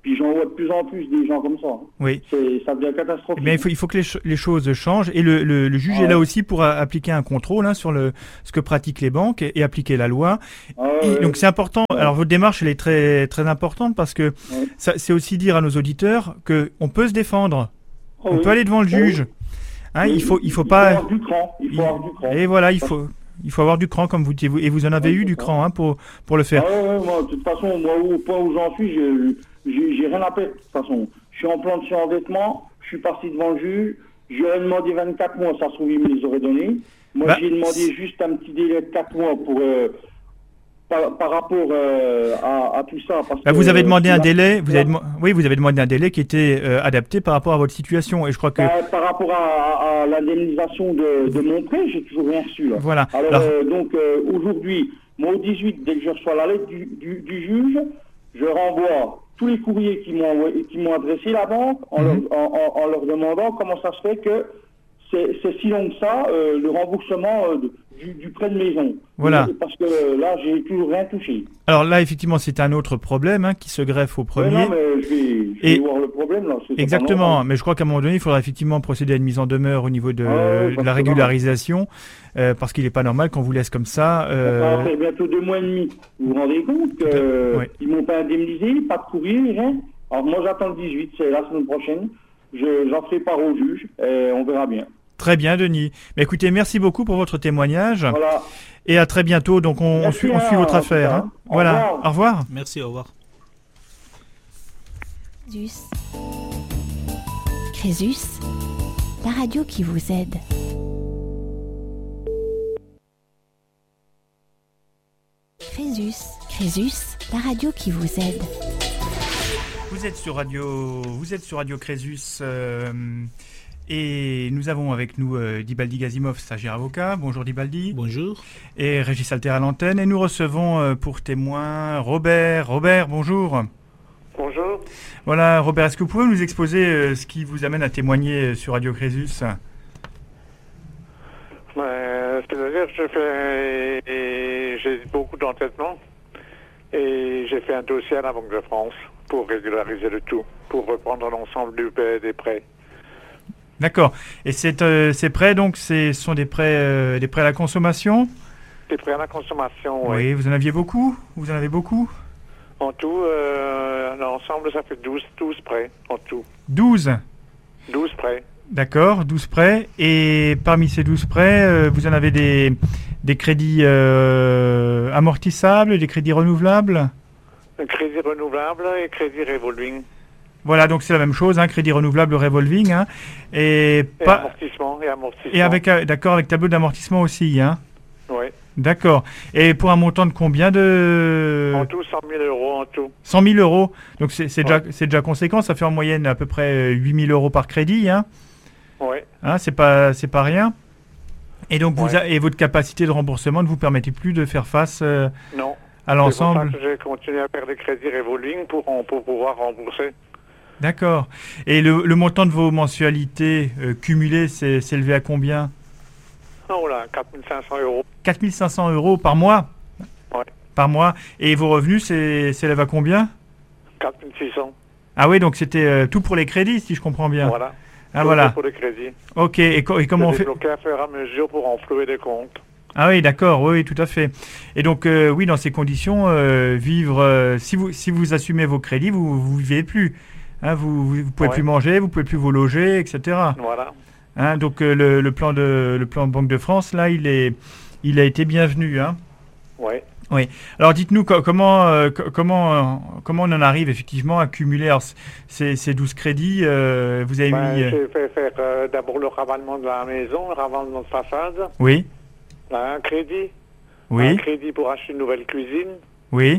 Puis j'en vois de plus en plus des gens comme ça. Oui. C'est, ça devient catastrophique. Mais il faut, il faut que les, ch- les choses changent. Et le, le, le juge Ah est là ouais. aussi pour a- appliquer un contrôle hein, sur le, ce que pratiquent les banques et, et appliquer la loi. Ah Et ouais. donc c'est important. Ouais. Alors votre démarche, elle est très, très importante parce que Ouais. ça, c'est aussi dire à nos auditeurs qu'on peut se défendre. Ah On oui. peut aller devant le Ah oui. juge. Hein, Oui, il faut, il faut il pas. faut avoir du cran. Il faut avoir du cran. Et voilà, il faut, il faut avoir du cran comme vous dites. Et vous en avez Ouais, eu c'est du ça. cran hein, pour, pour le faire. Ah ouais, ouais, moi, de toute façon, moi, au point où j'en suis, j'ai, j'ai, j'ai rien à perdre. De toute façon, je suis en plan de surendettement, je suis parti devant le juge, j'aurais demandé vingt-quatre mois, ça se trouve, il me les aurait donnés. Moi, Bah, j'ai demandé juste un petit délai de quatre mois pour, euh, par, par rapport euh, à, à tout ça. Parce Bah, que, vous avez demandé euh, un là- délai. Vous là- avez, demo- oui, vous avez demandé un délai qui était euh, adapté par rapport à votre situation. Et je crois que Bah, par rapport à, à- à l'indemnisation de, de mon prêt, j'ai toujours rien reçu. Là. voilà. Alors, Alors, euh, donc, euh, aujourd'hui, moi, au dix-huit, dès que je reçois la lettre du, du, du juge, je renvoie tous les courriers qui m'ont, envoyé- qui m'ont adressé la banque en, Mhm. leur, en, en- en leur demandant comment ça se fait que c'est, c'est si long que ça, euh, le remboursement euh, de- du, du prêt de maison. Voilà. Et parce que euh, là, j'ai toujours rien touché. alors là, effectivement, c'est un autre problème hein, qui se greffe au Ouais, premier. non, mais je vais, je vais Et- voir le problème, là. C'est pas Exactement, normal. mais je crois qu'à un moment donné, il faudra effectivement procéder à une mise en demeure au niveau de, Ah ouais, de parce la que régularisation, euh, parce qu'il n'est pas normal qu'on vous laisse comme ça. Ça euh, va faire bientôt deux mois et demi. Vous vous rendez compte qu'ils euh, Ouais. m'ont pas indemnisé, pas de courrier, rien. Alors moi j'attends le dix-huit, c'est la semaine prochaine. Je, j'en ferai part au juge et on verra bien. Très bien, Denis. Mais écoutez, merci beaucoup pour votre témoignage Voilà. et à très bientôt. Donc, on, on Merci, suit, on hein, suit votre en affaire. tout cas. hein. Au Voilà. revoir. Au revoir. Merci, au revoir. Crésus. Crésus, la radio qui vous aide. Crésus. Crésus, la radio qui vous aide. Vous êtes sur Radio, vous êtes sur Radio Crésus euh, et nous avons avec nous euh, Dibaldi Gazimov, stagiaire avocat. Bonjour Dibaldi. Bonjour. Et Régis Alter à l'antenne. Et nous recevons euh, pour témoin Robert. Robert, bonjour. Bonjour. Voilà, Robert, est-ce que vous pouvez nous exposer euh, ce qui vous amène à témoigner euh, sur Radio Crésus? Euh, C'est-à-dire que je fais, et j'ai beaucoup d'entêtement et j'ai fait un dossier à la Banque de France pour régulariser le tout, pour reprendre l'ensemble du, des prêts. D'accord. Et c'est, euh, ces prêts, donc, ce sont des prêts, euh, des prêts à la consommation? Des prêts à la consommation, oui. Oui, vous en aviez beaucoup? Vous en avez beaucoup? En tout, euh, l'ensemble, ça fait douze, douze prêts, en tout. douze. douze prêts. D'accord, douze prêts. Et parmi ces douze prêts, euh, vous en avez des, des crédits euh, amortissables, des crédits renouvelables? Crédit renouvelable et crédit revolving. Voilà, donc c'est la même chose, hein, crédit renouvelable, revolving. Hein, et, Et pas, amortissement, et amortissement. et avec, euh, d'accord, avec tableau d'amortissement aussi. Hein. Oui. D'accord. Et pour un montant de combien de... En tout, cent mille euros en tout. cent mille euros. Donc c'est, c'est, Ouais. déjà, c'est déjà conséquent, ça fait en moyenne à peu près huit mille euros par crédit. Hein. Oui. Hein, c'est pas, c'est pas rien. Et donc vous Ouais. a- et votre capacité de remboursement ne vous permettait plus de faire face euh, Non. à C'est l'ensemble. pour ça que j'ai continué à faire des crédits revolving pour, pour pouvoir rembourser. D'accord. Et le, le montant de vos mensualités euh, cumulées s'est s'est élevé à combien? Oh là, quatre mille cinq cents euros. quatre mille cinq cents euros par mois? Ouais. Par mois. Et vos revenus c'est- s'élèvent à combien? quatre mille six cents. Ah oui, donc c'était euh, tout pour les crédits, si je comprends bien. Voilà. Ah Tout voilà. pour les crédits. Ok. Et, co- et comment on Je fait? débloqué à faire à mesure pour enflouer des comptes. Ah oui, d'accord, oui, oui, tout à fait. Et donc, euh, oui, dans ces conditions, euh, vivre, euh, si vous si vous assumez vos crédits, vous vous vivez plus. Hein, vous vous, vous pouvez Ouais. plus manger, vous pouvez plus vous loger, et cetera. Voilà. Hein, donc euh, le, le plan de le plan Banque de France, là, il est il a été bienvenu. Hein. Oui. Alors, dites-nous co- comment euh, co- comment euh, comment on en arrive effectivement à cumuler alors, c- ces, ces douze crédits. euh, vous avez Ben, mis. euh, j'ai fait faire euh, d'abord le ravalement de la maison, le ravalement de façade, Oui, un crédit, un oui, crédit pour acheter une nouvelle cuisine. oui.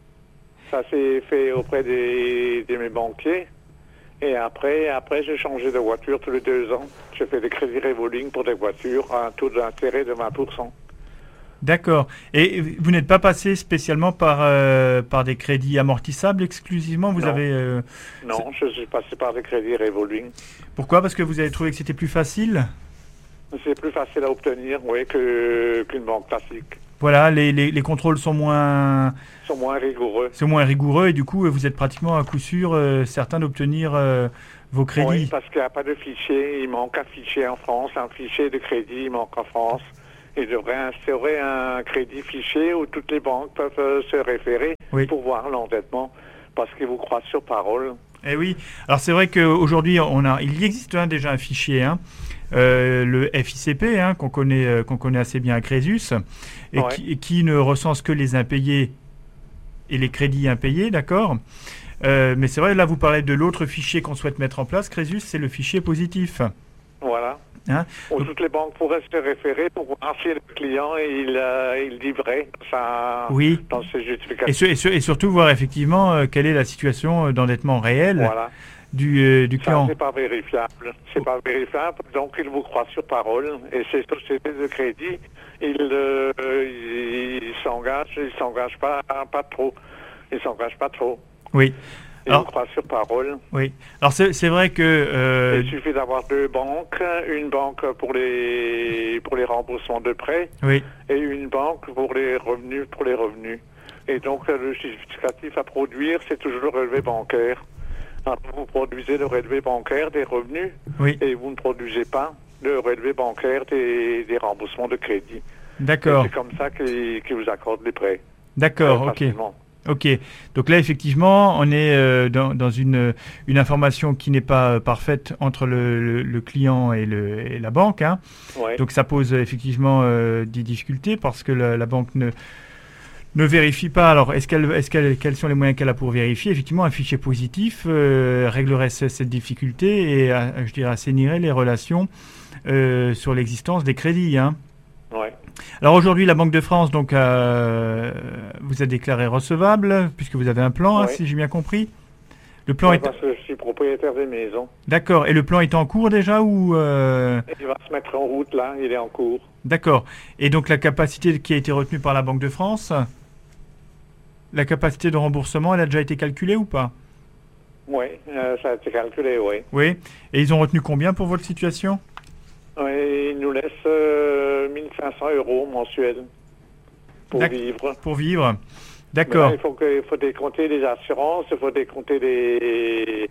Ça s'est fait auprès des, de mes banquiers. Et après, après j'ai changé de voiture tous les deux ans. J'ai fait des crédits revolving pour des voitures à un taux d'intérêt de vingt pour cent. D'accord. Et vous n'êtes pas passé spécialement par, euh, par des crédits amortissables exclusivement? Vous Non. avez euh, Non, je suis passé par des crédits revolving. Pourquoi? Parce que vous avez trouvé que c'était plus facile? C'est plus facile à obtenir, oui, que, qu'une banque classique. Voilà, les, les, les contrôles sont moins... sont moins rigoureux. sont moins rigoureux et du coup, vous êtes pratiquement à coup sûr euh, certain d'obtenir euh, vos crédits. Oui, parce qu'il n'y a pas de fichier. Il manque un fichier en France, un fichier de crédit, il manque en France. Il devrait instaurer un crédit fichier où toutes les banques peuvent euh, se référer oui. pour voir l'endettement, parce qu'ils vous croient sur parole. Eh oui, alors c'est vrai qu'aujourd'hui, on a, il existe hein, déjà un fichier, hein, euh, le F I C P, hein, qu'on connaît, euh, qu'on connaît assez bien à Crésus, et, ouais. qui, et qui ne recense que les impayés et les crédits impayés, d'accord euh, mais c'est vrai, là, vous parlez de l'autre fichier qu'on souhaite mettre en place, Crésus, c'est le fichier positif. Voilà. Hein où toutes les banques pourraient se référer pour voir si le client il, euh, il dit vrai ça, oui. dans ses justifications. Et, su- et, su- et surtout voir effectivement euh, quelle est la situation d'endettement réel voilà. du, euh, du ça, client. C'est pas vérifiable. C'est oh. pas vérifiable, donc il vous croit sur parole. Et ces sociétés de crédit, ils euh, il, il s'engagent, ils s'engagent pas, pas trop. Ils s'engagent pas trop. Oui. Et on croit sur parole. Oui. Alors c'est, c'est vrai que euh... il suffit d'avoir deux banques, une banque pour les pour les remboursements de prêts, oui. et une banque pour les revenus pour les revenus. Et donc le justificatif à produire, c'est toujours le relevé bancaire. Alors, vous produisez le relevé bancaire des revenus, oui. et vous ne produisez pas le relevé bancaire des, des remboursements de crédit. D'accord. Et c'est comme ça qu'ils, qu'ils vous accordent les prêts. D'accord. Ok. Ok, donc là effectivement on est euh, dans, dans une, une information qui n'est pas euh, parfaite entre le, le, le client et, le, et la banque, hein. Ouais. Donc ça pose effectivement euh, des difficultés parce que la, la banque ne, ne vérifie pas. Alors est-ce qu'elle, est-ce qu'elle, quels sont les moyens qu'elle a pour vérifier? Effectivement un fichier positif euh, réglerait ce, cette difficulté et euh, je dirais assainirait les relations euh, sur l'existence des crédits, hein. Ouais. Alors aujourd'hui, la Banque de France donc, euh, vous a déclaré recevable, puisque vous avez un plan, oui. hein, si j'ai bien compris. Le plan oui, est... parce que je suis propriétaire des maisons. D'accord. Et le plan est en cours déjà ou euh... Il va se mettre en route là, il est en cours. D'accord. Et donc la capacité qui a été retenue par la Banque de France, la capacité de remboursement, elle a déjà été calculée ou pas? Oui, euh, ça a été calculé, oui. Oui. Et ils ont retenu combien pour votre situation? Oui, ils nous laissent euh, mille cinq cents euros mensuels pour D'accord. vivre. Pour vivre, d'accord. Là, il faut, que, il faut décompter les assurances, il faut décompter les,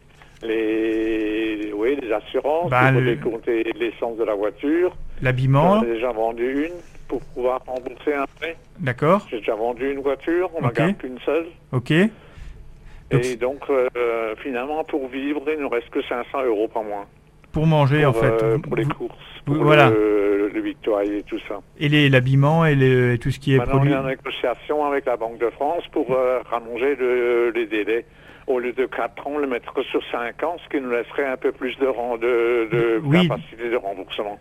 les, oui, les assurances, bah, il faut le... décompter l'essence de la voiture. L'habillement. J'en ai déjà vendu une pour pouvoir rembourser un prêt. D'accord. J'ai déjà vendu une voiture, on n'en okay. garde qu'une seule. Ok. Donc, et donc, euh, finalement, pour vivre, il ne nous reste que cinq cents euros par mois. Pour manger, pour, en fait. Euh, pour les courses, pour vous, voilà. le, le victoirier et tout ça. Et les, l'habillement et, les, et tout ce qui est Maintenant, produit. on est en négociation avec la Banque de France pour euh, rallonger le, les délais. Au lieu de quatre ans, on le mettre sur cinq ans, ce qui nous laisserait un peu plus de, de, de oui. capacité de remboursement.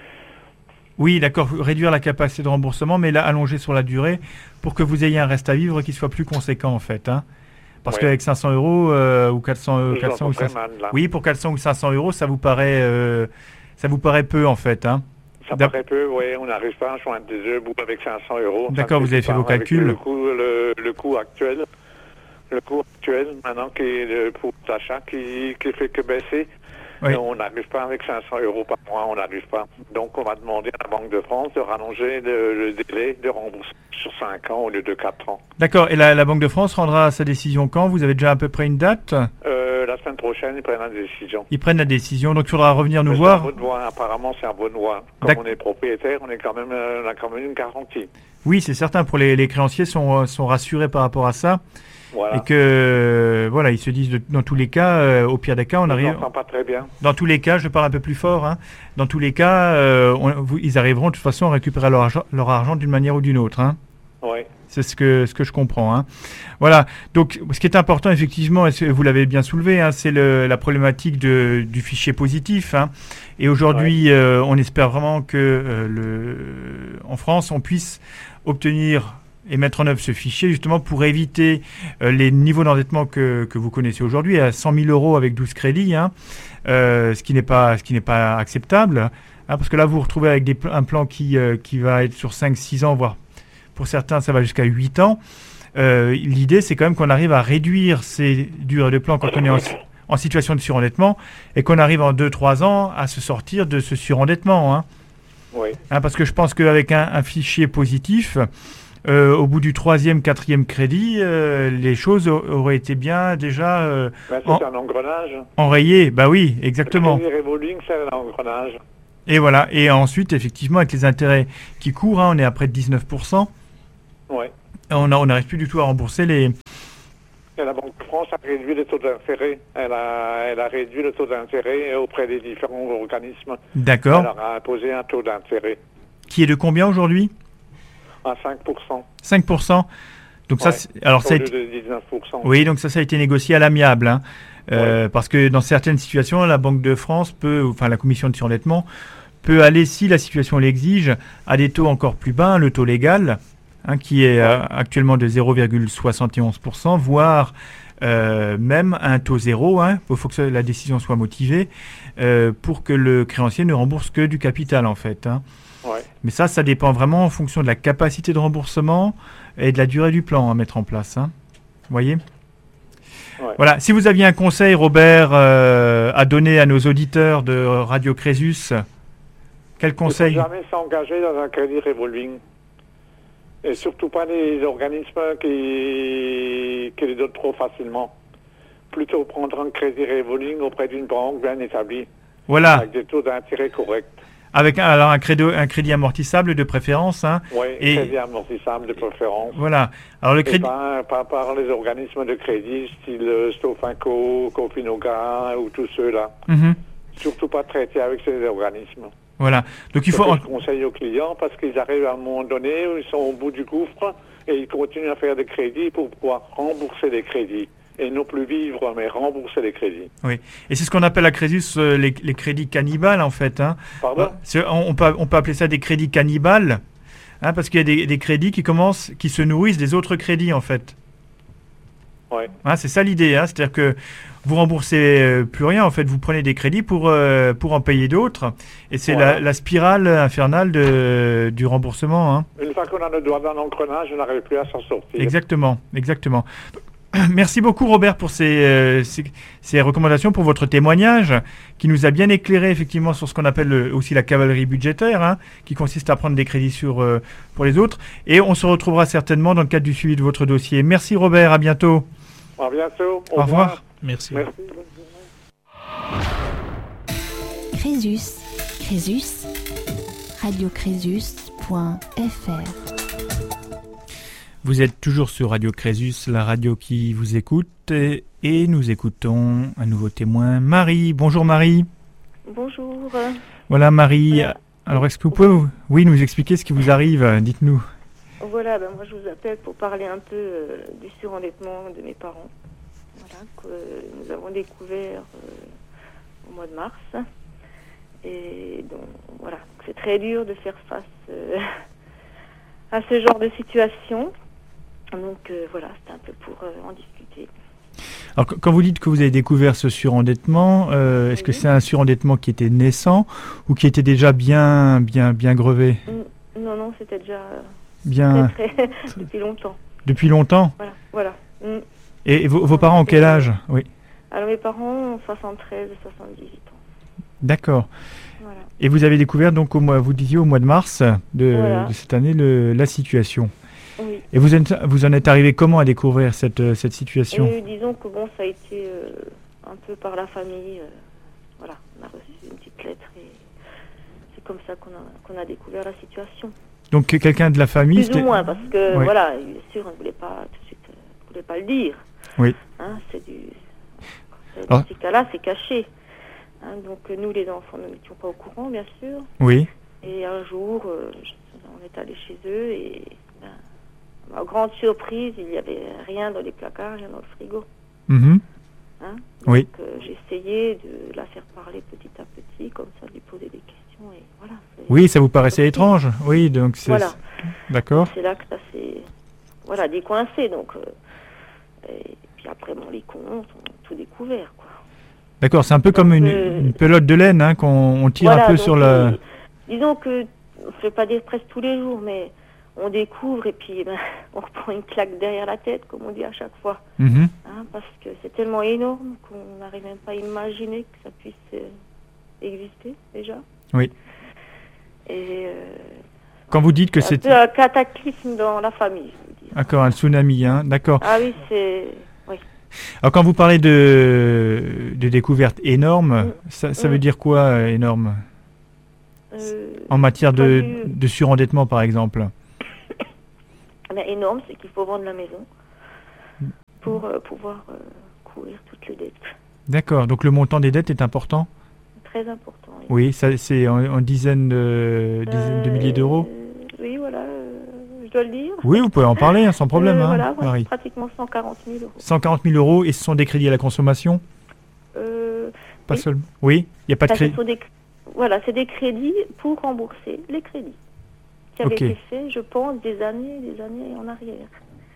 Oui, d'accord, réduire la capacité de remboursement, mais là, allonger sur la durée pour que vous ayez un reste à vivre qui soit plus conséquent, en fait, hein. Parce ouais. qu'avec cinq cents euros euh, ou quatre cents, euh, quatre cents ou cinq cents, mal, oui, pour quatre cents ou cinq cents euros, ça vous paraît, euh, ça vous paraît peu en fait, hein. Ça D'ap... paraît peu, oui. On n'arrive pas à joindre des deux bouts avec cinq cents euros. D'accord, vous avez fait vos calculs. Le coût, le, le coût actuel, le coût actuel maintenant qui est le pour l'achat qui qui fait que baisser. Oui. On n'arrive pas avec cinq cents euros par mois, on n'arrive pas. Donc on va demander à la Banque de France de rallonger le, le délai de remboursement sur cinq ans au lieu de quatre ans. D'accord, et la, la Banque de France rendra sa décision quand? Vous avez déjà à peu près une date? euh, La semaine prochaine, ils prennent la décision. Ils prennent la décision, donc il faudra revenir nous Mais voir. C'est un bonne voie. Apparemment c'est un bonne voie. Comme D'ac... on est propriétaire, on, est quand même, on a quand même une garantie. Oui, c'est certain, pour les, les créanciers sont, sont rassurés par rapport à ça. Voilà. Et que euh, voilà, ils se disent de, dans tous les cas, euh, au pire des cas, on arrive. Je n'entends pas très bien. Dans tous les cas, je parle un peu plus fort. Hein, dans tous les cas, euh, on, vous, ils arriveront de toute façon à récupérer leur argent, leur argent d'une manière ou d'une autre. Hein. Oui. C'est ce que ce que je comprends. Hein. Voilà. Donc, ce qui est important, effectivement, et vous l'avez bien soulevé, hein, c'est le, la problématique de, du fichier positif. Hein. Et aujourd'hui, ouais. euh, on espère vraiment que euh, le, en France, on puisse obtenir et mettre en œuvre ce fichier justement pour éviter euh, les niveaux d'endettement que, que vous connaissez aujourd'hui à cent mille euros avec douze crédits, hein, euh, ce qui n'est pas, ce qui n'est pas acceptable, hein, parce que là vous vous retrouvez avec des, un plan qui, euh, qui va être sur cinq six ans, voire pour certains ça va jusqu'à huit ans. Euh, l'idée c'est quand même qu'on arrive à réduire ces durées de plan quand on est en, en situation de surendettement et qu'on arrive en deux trois ans à se sortir de ce surendettement, hein. Oui. Hein, parce que je pense qu'avec un, un fichier positif, euh, au bout du troisième, quatrième crédit, euh, les choses a- auraient été bien déjà euh, Ben, c'est en- un engrenage. enrayées. Bah oui, exactement. Le crédit revolving, c'est un engrenage. Et voilà. Et ensuite, effectivement, avec les intérêts qui courent, hein, on est à près de dix-neuf pour cent. Oui. On a- on n'arrive plus du tout à rembourser les. Et la Banque de France a réduit le taux d'intérêt. Elle a, elle a réduit le taux d'intérêt auprès des différents organismes. D'accord. Elle leur a imposé un taux d'intérêt Qui est de combien aujourd'hui? à cinq pour cent. cinq pour cent. Donc ça, Ouais. c'est- alors Au ça a lieu été- de dix-neuf pour cent. oui, donc ça, ça a été négocié à l'amiable, hein. Euh, parce que dans certaines situations, la Banque de France peut, enfin la Commission de surendettement peut aller, si la situation l'exige, à des taux encore plus bas, le taux légal, hein, qui est euh, actuellement de zéro virgule soixante et onze pour cent, voire euh, même un taux zéro. Il hein, faut que la décision soit motivée euh, pour que le créancier ne rembourse que du capital, en fait. Hein. Ouais. Mais ça, ça dépend vraiment en fonction de la capacité de remboursement et de la durée du plan à mettre en place. Hein. Vous voyez ? Ouais. Voilà. Si vous aviez un conseil, Robert, euh, à donner à nos auditeurs de Radio Crésus, quel conseil ? Il ne faut jamais s'engager dans un crédit revolving. Et surtout pas les organismes qui, qui les donnent trop facilement. Plutôt prendre un crédit revolving auprès d'une banque bien établie, Voilà. avec des taux d'intérêt corrects. Avec un, alors un, crédit, un crédit amortissable de préférence. Hein. Oui, Et- crédit amortissable de préférence. Voilà. Alors le Et crédit. pas, pas par les organismes de crédit, style euh, Stofinco, Cofinoga ou tous ceux-là. Mhm. Surtout pas traiter avec ces organismes. Voilà. Donc il C'est faut. ce que je conseille aux clients parce qu'ils arrivent à un moment donné où ils sont au bout du gouffre et ils continuent à faire des crédits pour pouvoir rembourser les crédits. Et non plus vivre, mais rembourser les crédits. Oui. Et c'est ce qu'on appelle à Crésus euh, les, les crédits cannibales, en fait. Hein. Pardon ? C'est- on, on peut, on peut appeler ça des crédits cannibales, hein, parce qu'il y a des, des crédits qui commencent, qui se nourrissent des autres crédits, en fait. Ouais. Hein, c'est ça l'idée. Hein, c'est-à-dire que vous remboursez euh, plus rien, en fait. Vous prenez des crédits pour, euh, pour en payer d'autres. Et c'est Voilà. la, la spirale infernale de, du remboursement. Hein. Une fois qu'on a le doigt dans l'engrenage, on n'arrive plus à s'en sortir. Exactement, exactement. Merci beaucoup Robert pour ces, euh, ces, ces recommandations, pour votre témoignage qui nous a bien éclairé effectivement sur ce qu'on appelle le- aussi la cavalerie budgétaire, hein, qui consiste à prendre des crédits sur, euh, pour les autres. Et on se retrouvera certainement dans le cadre du suivi de votre dossier. Merci Robert, à bientôt. À bientôt. Au revoir. Merci. Merci. Crésus, Crésus, radiocrésus point f r. Vous êtes toujours sur Radio Crésus, la radio qui vous écoute, et, et nous écoutons un nouveau témoin, Marie. Bonjour Marie. Bonjour. Voilà Marie. Voilà. Alors est-ce que vous pouvez oui, nous expliquer ce qui vous arrive? Dites-nous. Voilà, ben moi je vous appelle pour parler un peu euh, du surendettement de mes parents. Voilà, que euh, nous avons découvert euh, au mois de mars. Et donc voilà, c'est très dur de faire face euh, à ce genre de situation. Donc euh, voilà, c'est un peu pour euh, en discuter. Alors, qu- quand vous dites que vous avez découvert ce surendettement, euh, est-ce que Oui. c'est un surendettement qui était naissant ou qui était déjà bien, bien, bien grevé, Mm, Non, non, c'était déjà euh, bien très, très depuis longtemps. depuis longtemps? Voilà, voilà. Mm. Et, et vos, vos parents ont quel âge? Oui, Alors mes parents ont soixante-treize et soixante-dix-huit ans. d'accord. Voilà. Et vous avez découvert donc au mois, vous disiez au mois de mars de, Voilà. de cette année le- la situation. Oui. Et vous, êtes, vous en êtes arrivé comment à découvrir cette, euh, cette situation? Et disons que bon, ça a été euh, un peu par la famille. euh, voilà, on a reçu une petite lettre et c'est comme ça qu'on a, qu'on a découvert la situation. Donc quelqu'un de la famille, Plus c'était- ou moins, parce que Oui. voilà, bien sûr, on ne voulait pas tout de suite, euh, on voulait pas le dire. Oui. Hein, c'est du, c'est- Alors- dans ces cas-là, c'est caché. Hein, donc euh, nous, les enfants, nous n'étions pas au courant, bien sûr. Oui, Et un jour, euh, je- on est allé chez eux et ben, à ma grande surprise, il n'y avait rien dans les placards, rien dans le frigo. mhm, Hein. Oui. Donc euh, j'ai essayé de la faire parler petit à petit, comme ça, de lui poser des questions et voilà. c'est- oui, ça vous paraissait étrange. Oui, donc c'est Voilà. d'accord. C'est là que ça s'est voilà, décoincé. Donc, euh, et puis après, bon, les comptes ont tout découvert, quoi. D'accord, c'est un peu Donc, comme une, euh, une pelote de laine hein, qu'on on tire Voilà, un peu donc, sur euh, le. disons que, je ne vais pas dire presque tous les jours, mais on découvre et puis eh ben, on reprend une claque derrière la tête, comme on dit à chaque fois. Mhm. Hein, parce que c'est tellement énorme qu'on n'arrive même pas à imaginer que ça puisse euh, exister déjà. Oui. Et euh, Quand vous dites que c'est c'est... un peu un cataclysme dans la famille, je veux dire. D'accord, un tsunami, hein, d'accord. Ah oui, c'est... Oui. Alors quand vous parlez de, de découvertes énormes, Mm. ça, ça Mm. veut dire quoi, euh, énorme? Euh, En matière de, pas du- de surendettement, par exemple? ben, énorme, c'est qu'il faut vendre la maison pour euh, pouvoir euh, couvrir toutes les dettes. D'accord, donc le montant des dettes est important? Très important. Oui, Oui, ça, c'est en, en dizaines, de, dizaines de Euh, milliers d'euros? Oui, voilà, euh, je dois le dire. Oui, vous pouvez en parler, hein, sans problème, Euh, hein, voilà, ouais, Marie. pratiquement cent quarante mille euros. cent quarante mille euros, et ce sont des crédits à la consommation? Euh, Pas Oui. seulement. Oui, il n'y a pas de ça, ce crédit. sont des, voilà, c'est des crédits pour rembourser les crédits qui avaient Ok. été faits, je pense, des années et des années en arrière.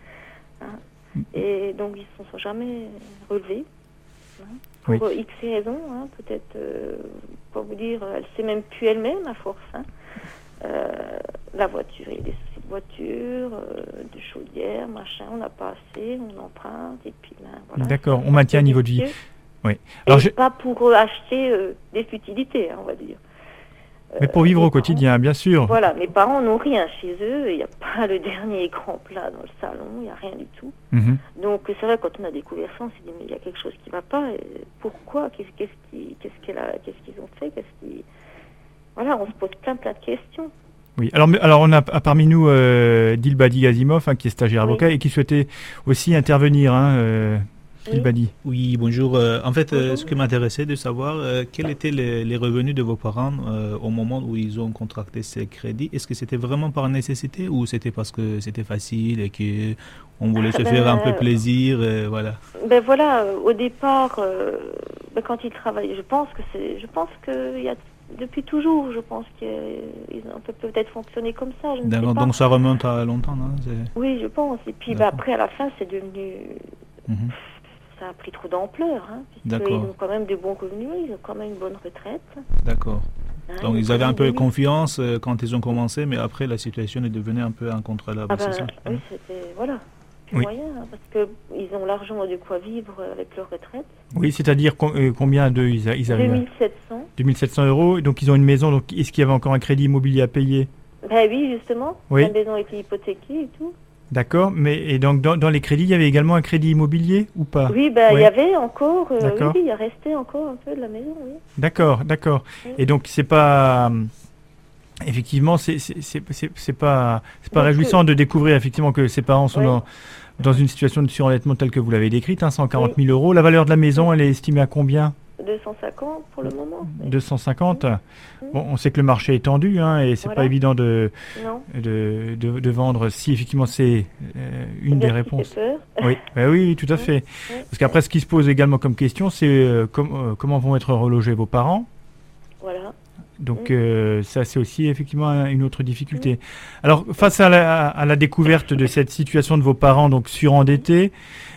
Hein. Et donc, ils ne se sont jamais relevés. Hein, pour Oui. euh, X raisons, hein, peut-être, euh, pour vous dire, elle ne sait même plus elle-même à force. Hein. Euh, la voiture, il y a des soucis de voiture, euh, de chaudière, machin, on n'a pas assez, on emprunte, et puis ben, voilà. D'accord, Ça, on maintient un c'est niveau de vie. vicieux. Oui. Et Alors, je- pas pour euh, acheter euh, des futilités, hein, on va dire. Mais pour vivre mes au quotidien, bien sûr. parents- Voilà, mes parents n'ont rien chez eux, il n'y a pas le dernier écran plat dans le salon, il n'y a rien du tout. Mhm. Donc c'est vrai, quand on a découvert ça, on s'est dit, mais il y a quelque chose qui ne va pas, et pourquoi, qu'est-ce qu'est-ce qui, qu'est-ce qu'elle a- qu'est-ce qu'ils ont fait, qu'est-ce qui... Voilà, on se pose plein plein de questions. Oui, alors, mais- alors on a a parmi nous euh, Dilbadi Azimov, hein, qui est stagiaire Oui. avocat et qui souhaitait aussi intervenir. Hein, euh, Oui. Dilbadi. Oui, bonjour. Euh, en fait, euh, Bonjour. ce qui m'intéressait de savoir, euh, quels étaient les, les revenus de vos parents euh, au moment où ils ont contracté ces crédits? Est-ce que c'était vraiment par nécessité ou c'était parce que c'était facile et que on voulait se Ben, faire un peu plaisir, euh, voilà. Ben voilà, euh, au départ, euh, ben quand ils travaillaient, je pense que c'est, je pense que il y a depuis toujours, je pense qu'ils ont peut- peut-être fonctionné comme ça. Je ne sais D'accord, pas. donc ça remonte à longtemps, non? C'est- Oui, je pense. Et puis ben, D'accord. après, à la fin, c'est devenu, Mhm. ça a pris trop d'ampleur. Hein, puisqu'ils D'accord. ont quand même de bons revenus, ils ont quand même une bonne retraite. D'accord. hein, Donc ont ils quand avaient un même peu des- confiance euh, quand ils ont commencé, mais après la situation est devenue un peu incontrôlable, Ah ben, c'est ça? oui, c'était voilà. plus Oui. moyen, hein, parce que ils ont largement de quoi vivre avec leur retraite. Oui, c'est-à-dire com- euh, combien d'eux ils, a- ils deux arrivent mille sept cents. deux mille sept cents euros. Et donc ils ont une maison. Donc est-ce qu'il y avait encore un crédit immobilier à payer? Ben oui, justement. Oui. La maison était hypothéquée et tout. D'accord. Mais et donc dans, dans les crédits, il y avait également un crédit immobilier ou pas? Oui, ben il Ouais. y avait encore. euh, oui, D'accord. oui, il y a resté encore un peu de la maison. Oui. D'accord, d'accord. Oui. Et donc c'est pas euh, effectivement c'est c'est c'est c'est- c'est pas c'est pas Donc, réjouissant de découvrir effectivement que ses parents sont Oui. dans dans une situation de surendettement telle que vous l'avez décrite, hein, cent quarante mille euros. La valeur de la maison, elle est estimée à combien? deux cent cinquante pour le moment. oui. deux cent cinquante. Bon, on sait que le marché est tendu, hein, et c'est Voilà. pas évident de, Non. de, de, de vendre si effectivement c'est euh, une C'est des bien ce qui réponses. fait peur. Oui, bah oui, oui, tout à fait. Oui. Parce qu'après, ce qui se pose également comme question, c'est euh, com- euh, comment vont être relogés vos parents. Voilà. Donc Mm. euh, ça, c'est aussi effectivement un- une autre difficulté. Alors, face à la, à la découverte de cette situation de vos parents, donc surendettés,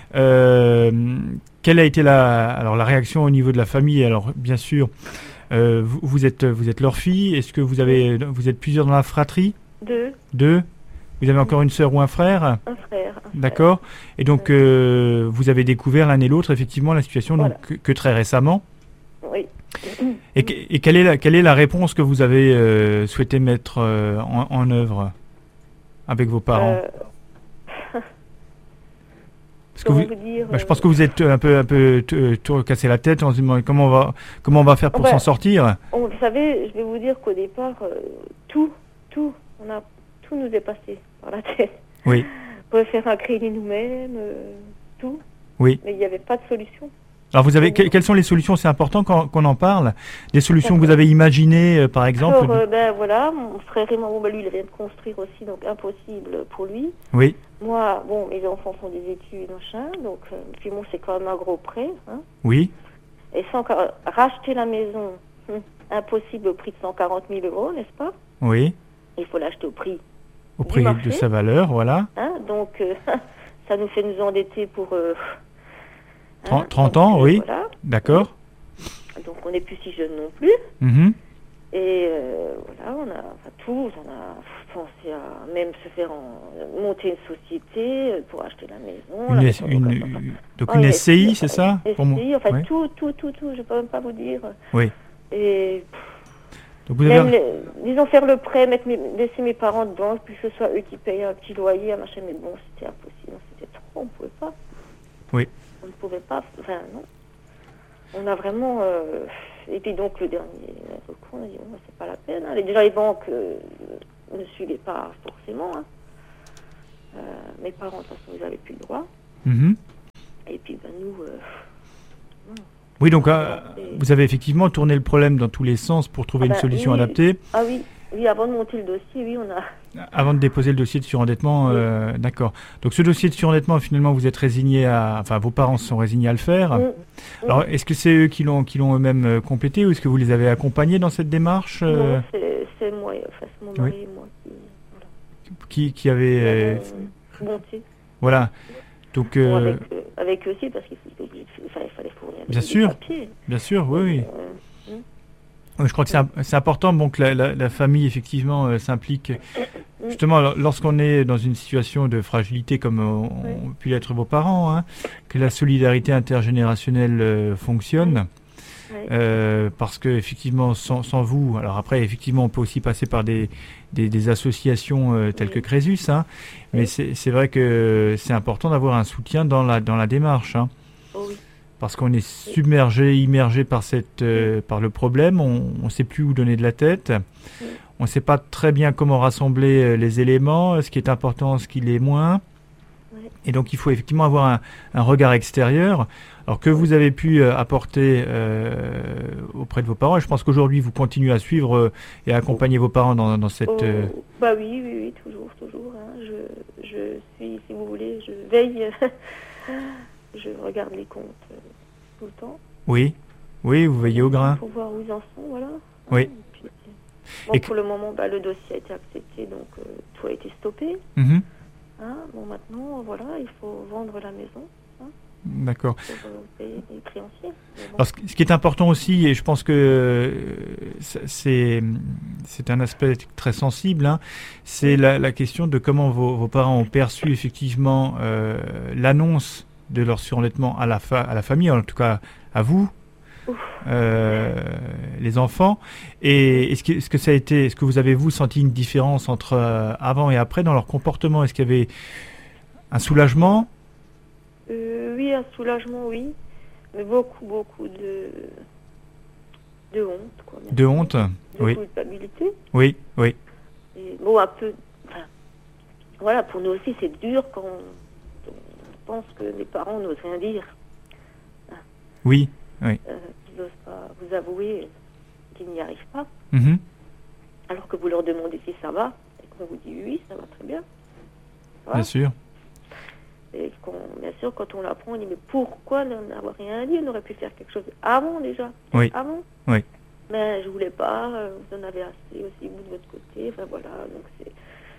euh, quelle a été la, alors, la réaction au niveau de la famille? Alors, bien sûr, euh, vous, vous êtes, vous êtes leur fille. Est-ce que vous, avez, vous êtes plusieurs dans la fratrie? Deux, Deux? Vous avez encore une sœur ou un frère? un frère. un frère. D'accord. Et donc, euh, vous avez découvert l'un et l'autre, effectivement, la situation donc, Voilà. que, que très récemment. Oui. Et, que- et quelle, est la, quelle est la réponse que vous avez euh, souhaité mettre euh, en, en œuvre avec vos parents? Euh, Parce que comment vous, vous dire bah, je euh, pense que vous êtes un peu, un peu t- t- cassé la tête en se demandant comment on va, comment on va faire pour Ouais. s'en sortir. on- Vous savez, je vais vous dire qu'au départ, euh, tout, tout, on a, tout nous est passé par la tête. Oui, On pouvait faire un crédit nous-mêmes, euh, tout. oui. Mais il n'y avait pas de solution. Alors, vous avez, que- quelles sont les solutions? C'est important qu'on qu'on en parle. Des solutions que vous avez imaginées, euh, par exemple. Alors, euh, ben voilà, mon frère et moi, bon, ben, lui, il vient de construire aussi, donc impossible pour lui. Oui, Moi, bon, mes enfants font des études, machin, donc, euh, puis bon, c'est quand même un gros prêt, hein. oui, Et sans ca- racheter la maison, hum, impossible au prix de cent quarante mille euros, n'est-ce pas? oui. Il faut l'acheter au prix, Au Du prix de marché. sa valeur, voilà. hein. Donc, euh, ça nous fait nous endetter pour... Euh, Tren- hein, trente donc, ans, euh, oui. Voilà. D'accord. Donc, on n'est plus si jeune non plus. Mhm. Et euh, voilà, on a enfin, tout, on a pensé à même se faire en- monter une société euh, pour acheter la maison. Une, la S- mettre en une- location. une- donc Oh, une une S C I, S C I, c'est ça? S pour moi C I, enfin Oui. tout, tout, tout, tout, je peux même pas vous dire. Oui. Et Donc vous avez... les, disons faire le prêt, mettre mes, laisser mes parents dedans, puis que ce soit eux qui payent un petit loyer, un machin, mais bon, c'était impossible, c'était trop, on ne pouvait pas. Oui. On ne pouvait pas, enfin non. On a vraiment... Euh, et puis donc le dernier recours, on a dit, bon, c'est pas la peine. Hein. Déjà les banques euh, ne suivaient pas forcément. Hein. Euh, mes parents, de toute façon, ils n'avaient plus le droit. Mmh. Et puis ben nous... Euh, Oui, donc euh, vous avez effectivement tourné le problème dans tous les sens pour trouver ah ben, une solution oui. adaptée. Ah oui, oui, avant de monter le dossier, oui, on a... Avant de déposer le dossier de surendettement, oui. euh, d'accord. Donc ce dossier de surendettement, finalement, vous êtes résigné à... Enfin, vos parents se sont résignés à le faire. Mmh. Alors, est-ce que c'est eux qui l'ont, qui l'ont eux-mêmes euh, complété ou est-ce que vous les avez accompagnés dans cette démarche euh... Non, c'est, c'est moi, enfin, c'est mon mari oui. et moi qui... Voilà. Qui, qui avait... Euh... monté. Voilà. Donc, euh... bon, avec, euh, avec eux aussi, parce qu'il faut, enfin, il fallait fournir bien des, sûr, des papiers. Bien sûr, oui, oui. Euh, hum. Je crois que c'est, c'est important bon, que la, la, la famille, effectivement, euh, s'implique. Justement, lorsqu'on est dans une situation de fragilité, comme ont oui. pu l'être vos parents, hein, que la solidarité intergénérationnelle euh, fonctionne. Oui. Euh, parce que, effectivement, sans, sans vous... Alors après, effectivement, on peut aussi passer par des... Des, des associations euh, telles oui. que Crésus, hein, mais oui. c'est, c'est vrai que c'est important d'avoir un soutien dans la, dans la démarche, hein, oh oui. parce qu'on est submergé, immergé par, cette, euh, oui. par le problème, on ne sait plus où donner de la tête, oui. on ne sait pas très bien comment rassembler euh, les éléments, ce qui est important, ce qui l'est moins, oui. et donc il faut effectivement avoir un, un regard extérieur. Alors que vous avez pu euh, apporter euh, auprès de vos parents, et je pense qu'aujourd'hui vous continuez à suivre euh, et à accompagner vos parents dans, dans cette... Euh... Oh, bah oui, oui, oui, toujours, toujours. Hein. Je, je suis, si vous voulez, je veille, je regarde les comptes euh, tout le temps. Oui, oui, vous veillez au grain. Pour voir où ils en sont, voilà. Oui. Et puis, bon, et pour que... le moment, bah, le dossier a été accepté, donc euh, tout a été stoppé. Mm-hmm. Hein, bon, maintenant, voilà, il faut vendre la maison. Hein. D'accord. Pour euh, payer les créanciers. Bon. Alors, ce, ce qui est important aussi, et je pense que euh, c'est, c'est un aspect très sensible, hein, c'est la, la question de comment vos, vos parents ont perçu effectivement euh, l'annonce de leur surendettement à la, fa- à la famille, en tout cas à vous, euh, les enfants. Et est-ce que, est-ce que ça a été, est-ce que vous avez vous senti une différence entre euh, avant et après dans leur comportement? Est-ce qu'il y avait un soulagement? Euh, oui, un soulagement, oui, mais beaucoup, beaucoup de, de honte. Quoi, de honte, de oui. De culpabilité. Oui, oui. Et, bon, un peu, enfin, voilà, pour nous aussi, c'est dur quand on, on pense que les parents n'osent rien dire. Hein. Oui, oui. Euh, qu'ils n'osent pas vous avouer qu'ils n'y arrivent pas. Mm-hmm. Alors que vous leur demandez si ça va, et qu'on vous dit oui, ça va très bien. Voilà. Bien sûr. Et qu'on, bien sûr, quand on l'apprend, on dit mais pourquoi n'avoir rien dit? On aurait pu faire quelque chose avant déjà. Oui. Avant. Oui. Mais je voulais pas. Vous en avez assez aussi vous de votre côté. Enfin voilà. Donc c'est.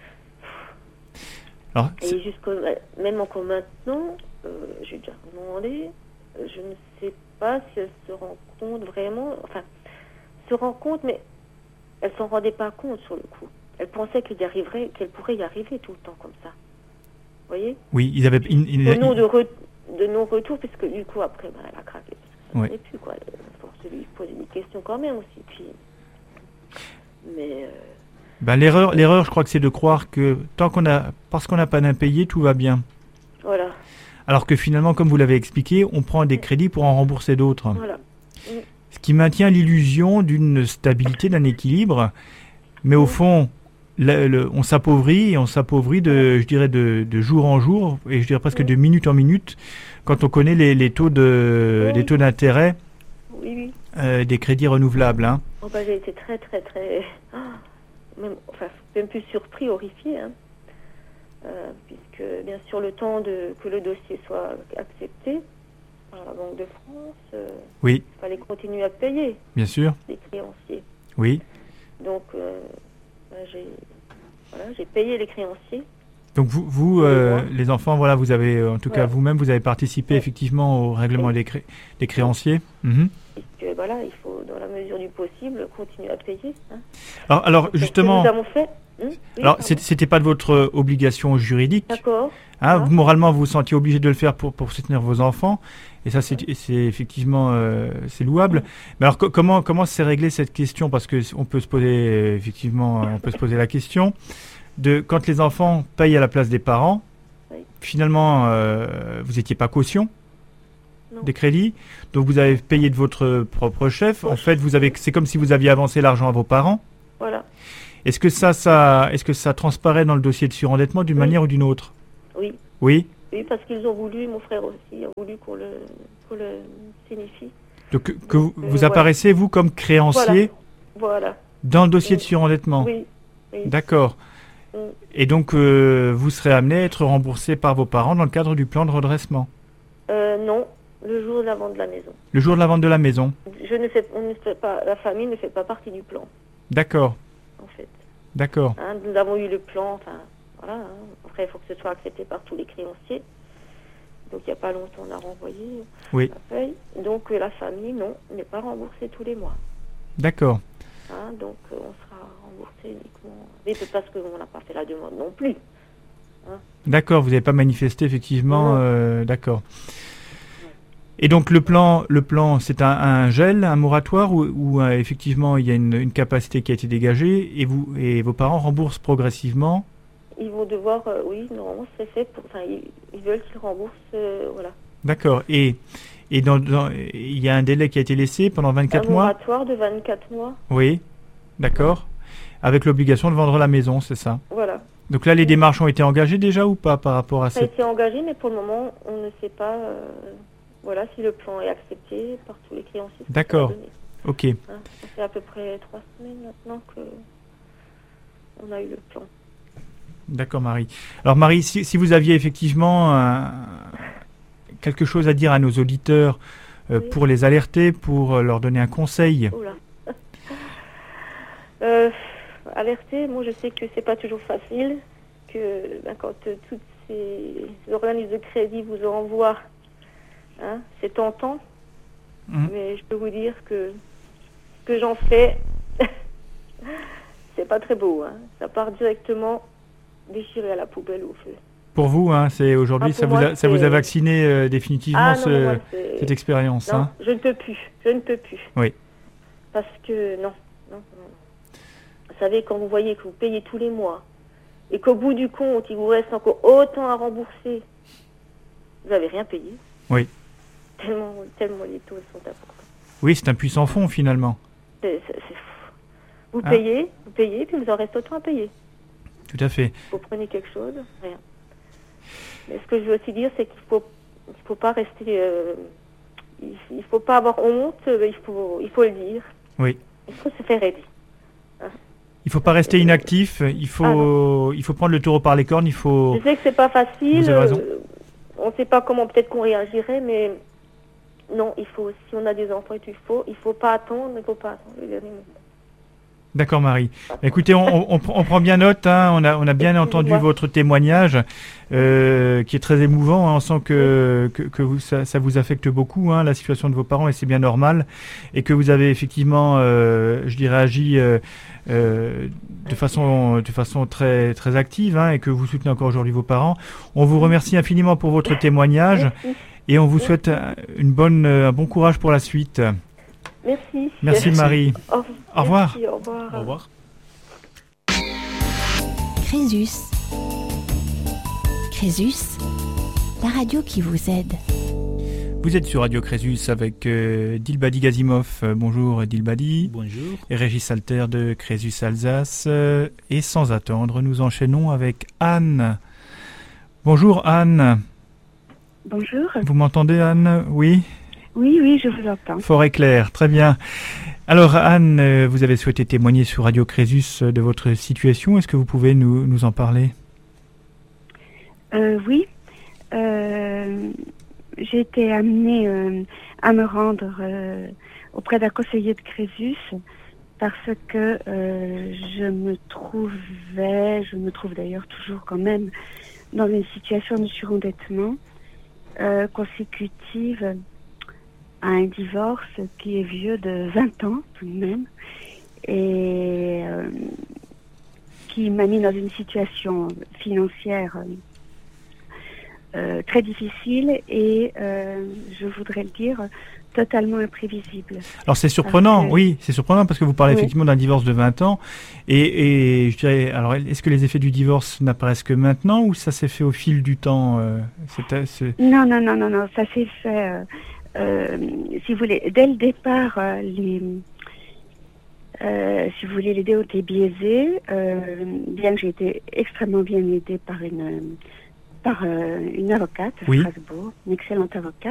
Alors, et c'est... jusqu'au même encore maintenant, euh, j'ai déjà demandé. Je ne sais pas si elle se rend compte vraiment. Enfin, se rend compte, mais elle s'en rendait pas compte sur le coup. Elle pensait qu'elle y arriverait, qu'elle pourrait y arriver tout le temps comme ça. Vous voyez? Oui, ils avaient... Ils, ils, de, non, de, re, de non-retour, puisque du coup, après, bah, elle a craqué. Ça ne oui. savait plus, quoi. À force de lui poser des questions quand même aussi. Puis... Mais... Euh... Ben, l'erreur, l'erreur, je crois que c'est de croire que tant qu'on a... Parce qu'on n'a pas d'impayé, tout va bien. Voilà. Alors que finalement, comme vous l'avez expliqué, on prend des crédits pour en rembourser d'autres. Voilà. Mm. Ce qui maintient l'illusion d'une stabilité, d'un équilibre. Mais au fond... Le, le, on s'appauvrit et on s'appauvrit de, je dirais, de, de jour en jour et je dirais presque oui. de minute en minute quand on connaît les, les taux de, oui. les taux d'intérêt oui, oui. Euh, des crédits renouvelables. Hein. Oh, bah, j'ai été très très très, oh, même, enfin, même plus surpris, horrifié, hein. euh, puisque bien sûr le temps de que le dossier soit accepté par la Banque de France, euh, oui. il fallait continuer à payer. Bien sûr. Les créanciers. Oui. Donc euh, J'ai, voilà, j'ai payé les créanciers. Donc vous, vous euh, les enfants, voilà, vous avez, en tout ouais. cas vous-même, vous avez participé ouais. effectivement au règlement ouais. des, cré- des créanciers. Mm-hmm. Et que voilà, il faut, dans la mesure du possible, continuer à payer. Hein. Alors, alors donc, justement, nous avons fait. Hum, oui, alors c'était, c'était pas de votre obligation juridique. D'accord. Hein, vous, moralement, vous vous sentiez obligé de le faire pour, pour soutenir vos enfants. Et ça, c'est, c'est effectivement euh, c'est louable. Ouais. Mais alors, co- comment comment s'est réglée cette question? Parce que on peut se poser euh, effectivement, on peut se poser la question de quand les enfants payent à la place des parents. Oui. Finalement, euh, vous n'étiez pas caution non. des crédits, donc vous avez payé de votre propre chef. En fait, vous avez, c'est comme si vous aviez avancé l'argent à vos parents. Voilà. Est-ce que ça, ça, est-ce que ça transparaît dans le dossier de surendettement d'une oui. manière ou d'une autre? Oui. Oui. Oui, parce qu'ils ont voulu, mon frère aussi a voulu qu'on le, qu'on le signifie. Donc, que, que vous, euh, vous apparaissez, voilà. vous, comme créancier voilà. Voilà. dans le dossier oui. de surendettement? Oui. oui. D'accord. Oui. Et donc, euh, vous serez amené à être remboursé par vos parents dans le cadre du plan de redressement? euh, Non, le jour de la vente de la maison. Le jour de la vente de la maison? Je ne fais, on ne fait pas, la famille ne fait pas partie du plan. D'accord. En fait. D'accord. Hein, nous avons eu le plan, enfin, voilà. Hein. Après, il faut que ce soit accepté par tous les créanciers. Donc, il n'y a pas longtemps, on a renvoyé oui. la feuille. Donc, euh, la famille, non, n'est pas remboursée tous les mois. D'accord. Hein, donc, euh, on sera remboursé uniquement... Mais c'est parce qu'on n'a pas fait la demande non plus. Hein. D'accord, vous n'avez pas manifesté, effectivement. Euh, d'accord. Ouais. Et donc, le plan, le plan c'est un, un gel, un moratoire, où, où euh, effectivement, il y a une, une capacité qui a été dégagée, et, vous, et vos parents remboursent progressivement? Ils vont devoir, euh, oui, normalement c'est fait pour, enfin ils, ils veulent qu'ils remboursent, euh, voilà. D'accord. Et et dans, dans il y a un délai qui a été laissé pendant vingt-quatre mois. Un moratoire de vingt-quatre mois. Oui. D'accord. Avec l'obligation de vendre la maison, c'est ça. Voilà. Donc là, les démarches ont été engagées déjà ou pas par rapport à ça? Ça a été engagé, mais pour le moment, on ne sait pas, euh, voilà, si le plan est accepté par tous les créanciers. D'accord. Ok. Hein, ça fait à peu près trois semaines maintenant que on a eu le plan. D'accord, Marie. Alors, Marie, si, si vous aviez effectivement euh, quelque chose à dire à nos auditeurs euh, oui. pour les alerter, pour euh, leur donner un conseil. Oula. euh, alerter, moi je sais que c'est pas toujours facile, que ben, quand euh, toutes ces organismes de crédit vous envoient, hein, c'est tentant, mmh. mais je peux vous dire que ce que j'en fais, c'est pas très beau. Hein. Ça part directement déchiré à la poubelle ou au feu. Pour vous, hein, c'est aujourd'hui, ah, ça, vous a, ça vous a vacciné euh, définitivement ah, ce, non, moi, cette expérience. Non, hein. je ne peux plus, je ne peux plus. Oui. Parce que non, non, non. Vous savez, quand vous voyez que vous payez tous les mois et qu'au bout du compte, il vous reste encore autant à rembourser, vous n'avez rien payé. Oui. Tellement, tellement les taux sont importants. Oui, c'est un puissant fond finalement. C'est, c'est, c'est fou. Vous ah. payez, vous payez, puis vous en reste autant à payer. Tout à fait. Vous prenez quelque chose, rien. Mais ce que je veux aussi dire, c'est qu'il faut, il faut pas rester, euh, il, il faut pas avoir honte, il faut, il faut le dire. Oui. Il faut se faire aider. Hein. Il faut pas rester inactif. Il faut, ah il faut prendre le taureau par les cornes. Il faut. Je sais que c'est pas facile. Vous avez raison. Euh, on ne sait pas comment peut-être qu'on réagirait, mais non, il faut. Si on a des enfants, il faut, il faut pas attendre, il faut pas attendre le dernier moment. D'accord, Marie. Écoutez, on, on, on prend bien note. Hein, on a, on a bien entendu votre témoignage, euh, qui est très émouvant. Hein, on sent que, que, que vous, ça, ça vous affecte beaucoup, hein, la situation de vos parents, et c'est bien normal. Et que vous avez effectivement, euh, je dirais, agi euh, euh, de façon, de façon très, très active, hein, et que vous soutenez encore aujourd'hui vos parents. On vous remercie infiniment pour votre témoignage, et on vous souhaite une bonne, un bon courage pour la suite. Merci. Merci Marie. Au, au revoir. Merci, au revoir. Au revoir. Crésus. Crésus, la radio qui vous aide. Vous êtes sur Radio Crésus avec euh, Dilbadi Gazimov. Euh, bonjour Dilbadi. Bonjour. Et Régis Alter de Crésus Alsace. Euh, et sans attendre, nous enchaînons avec Anne. Bonjour Anne. Bonjour. Vous m'entendez Anne? Oui. Oui, oui, je vous entends. Fort et clair, très bien. Alors Anne, vous avez souhaité témoigner sur Radio Crésus de votre situation. Est-ce que vous pouvez nous, nous en parler? euh, Oui. Euh, j'ai été amenée euh, à me rendre euh, auprès d'un conseiller de Crésus parce que euh, je me trouvais, je me trouve d'ailleurs toujours quand même, dans une situation de surendettement euh, consécutive à un divorce qui est vieux de vingt ans tout de même et euh, qui m'a mis dans une situation financière euh, très difficile et, euh, je voudrais le dire, totalement imprévisible. Alors c'est surprenant, que... oui, c'est surprenant parce que vous parlez oui. effectivement d'un divorce de vingt ans et, et je dirais, alors est-ce que les effets du divorce n'apparaissent que maintenant ou ça s'est fait au fil du temps euh, c'est, c'est... Non, non, non, non, non, ça s'est fait, euh, euh, si vous voulez, dès le départ, euh, les, euh, si vous voulez, les dés ont été biaisés, euh, bien que j'ai été extrêmement bien aidée par une, par euh, une avocate à oui. Strasbourg, une excellente avocate.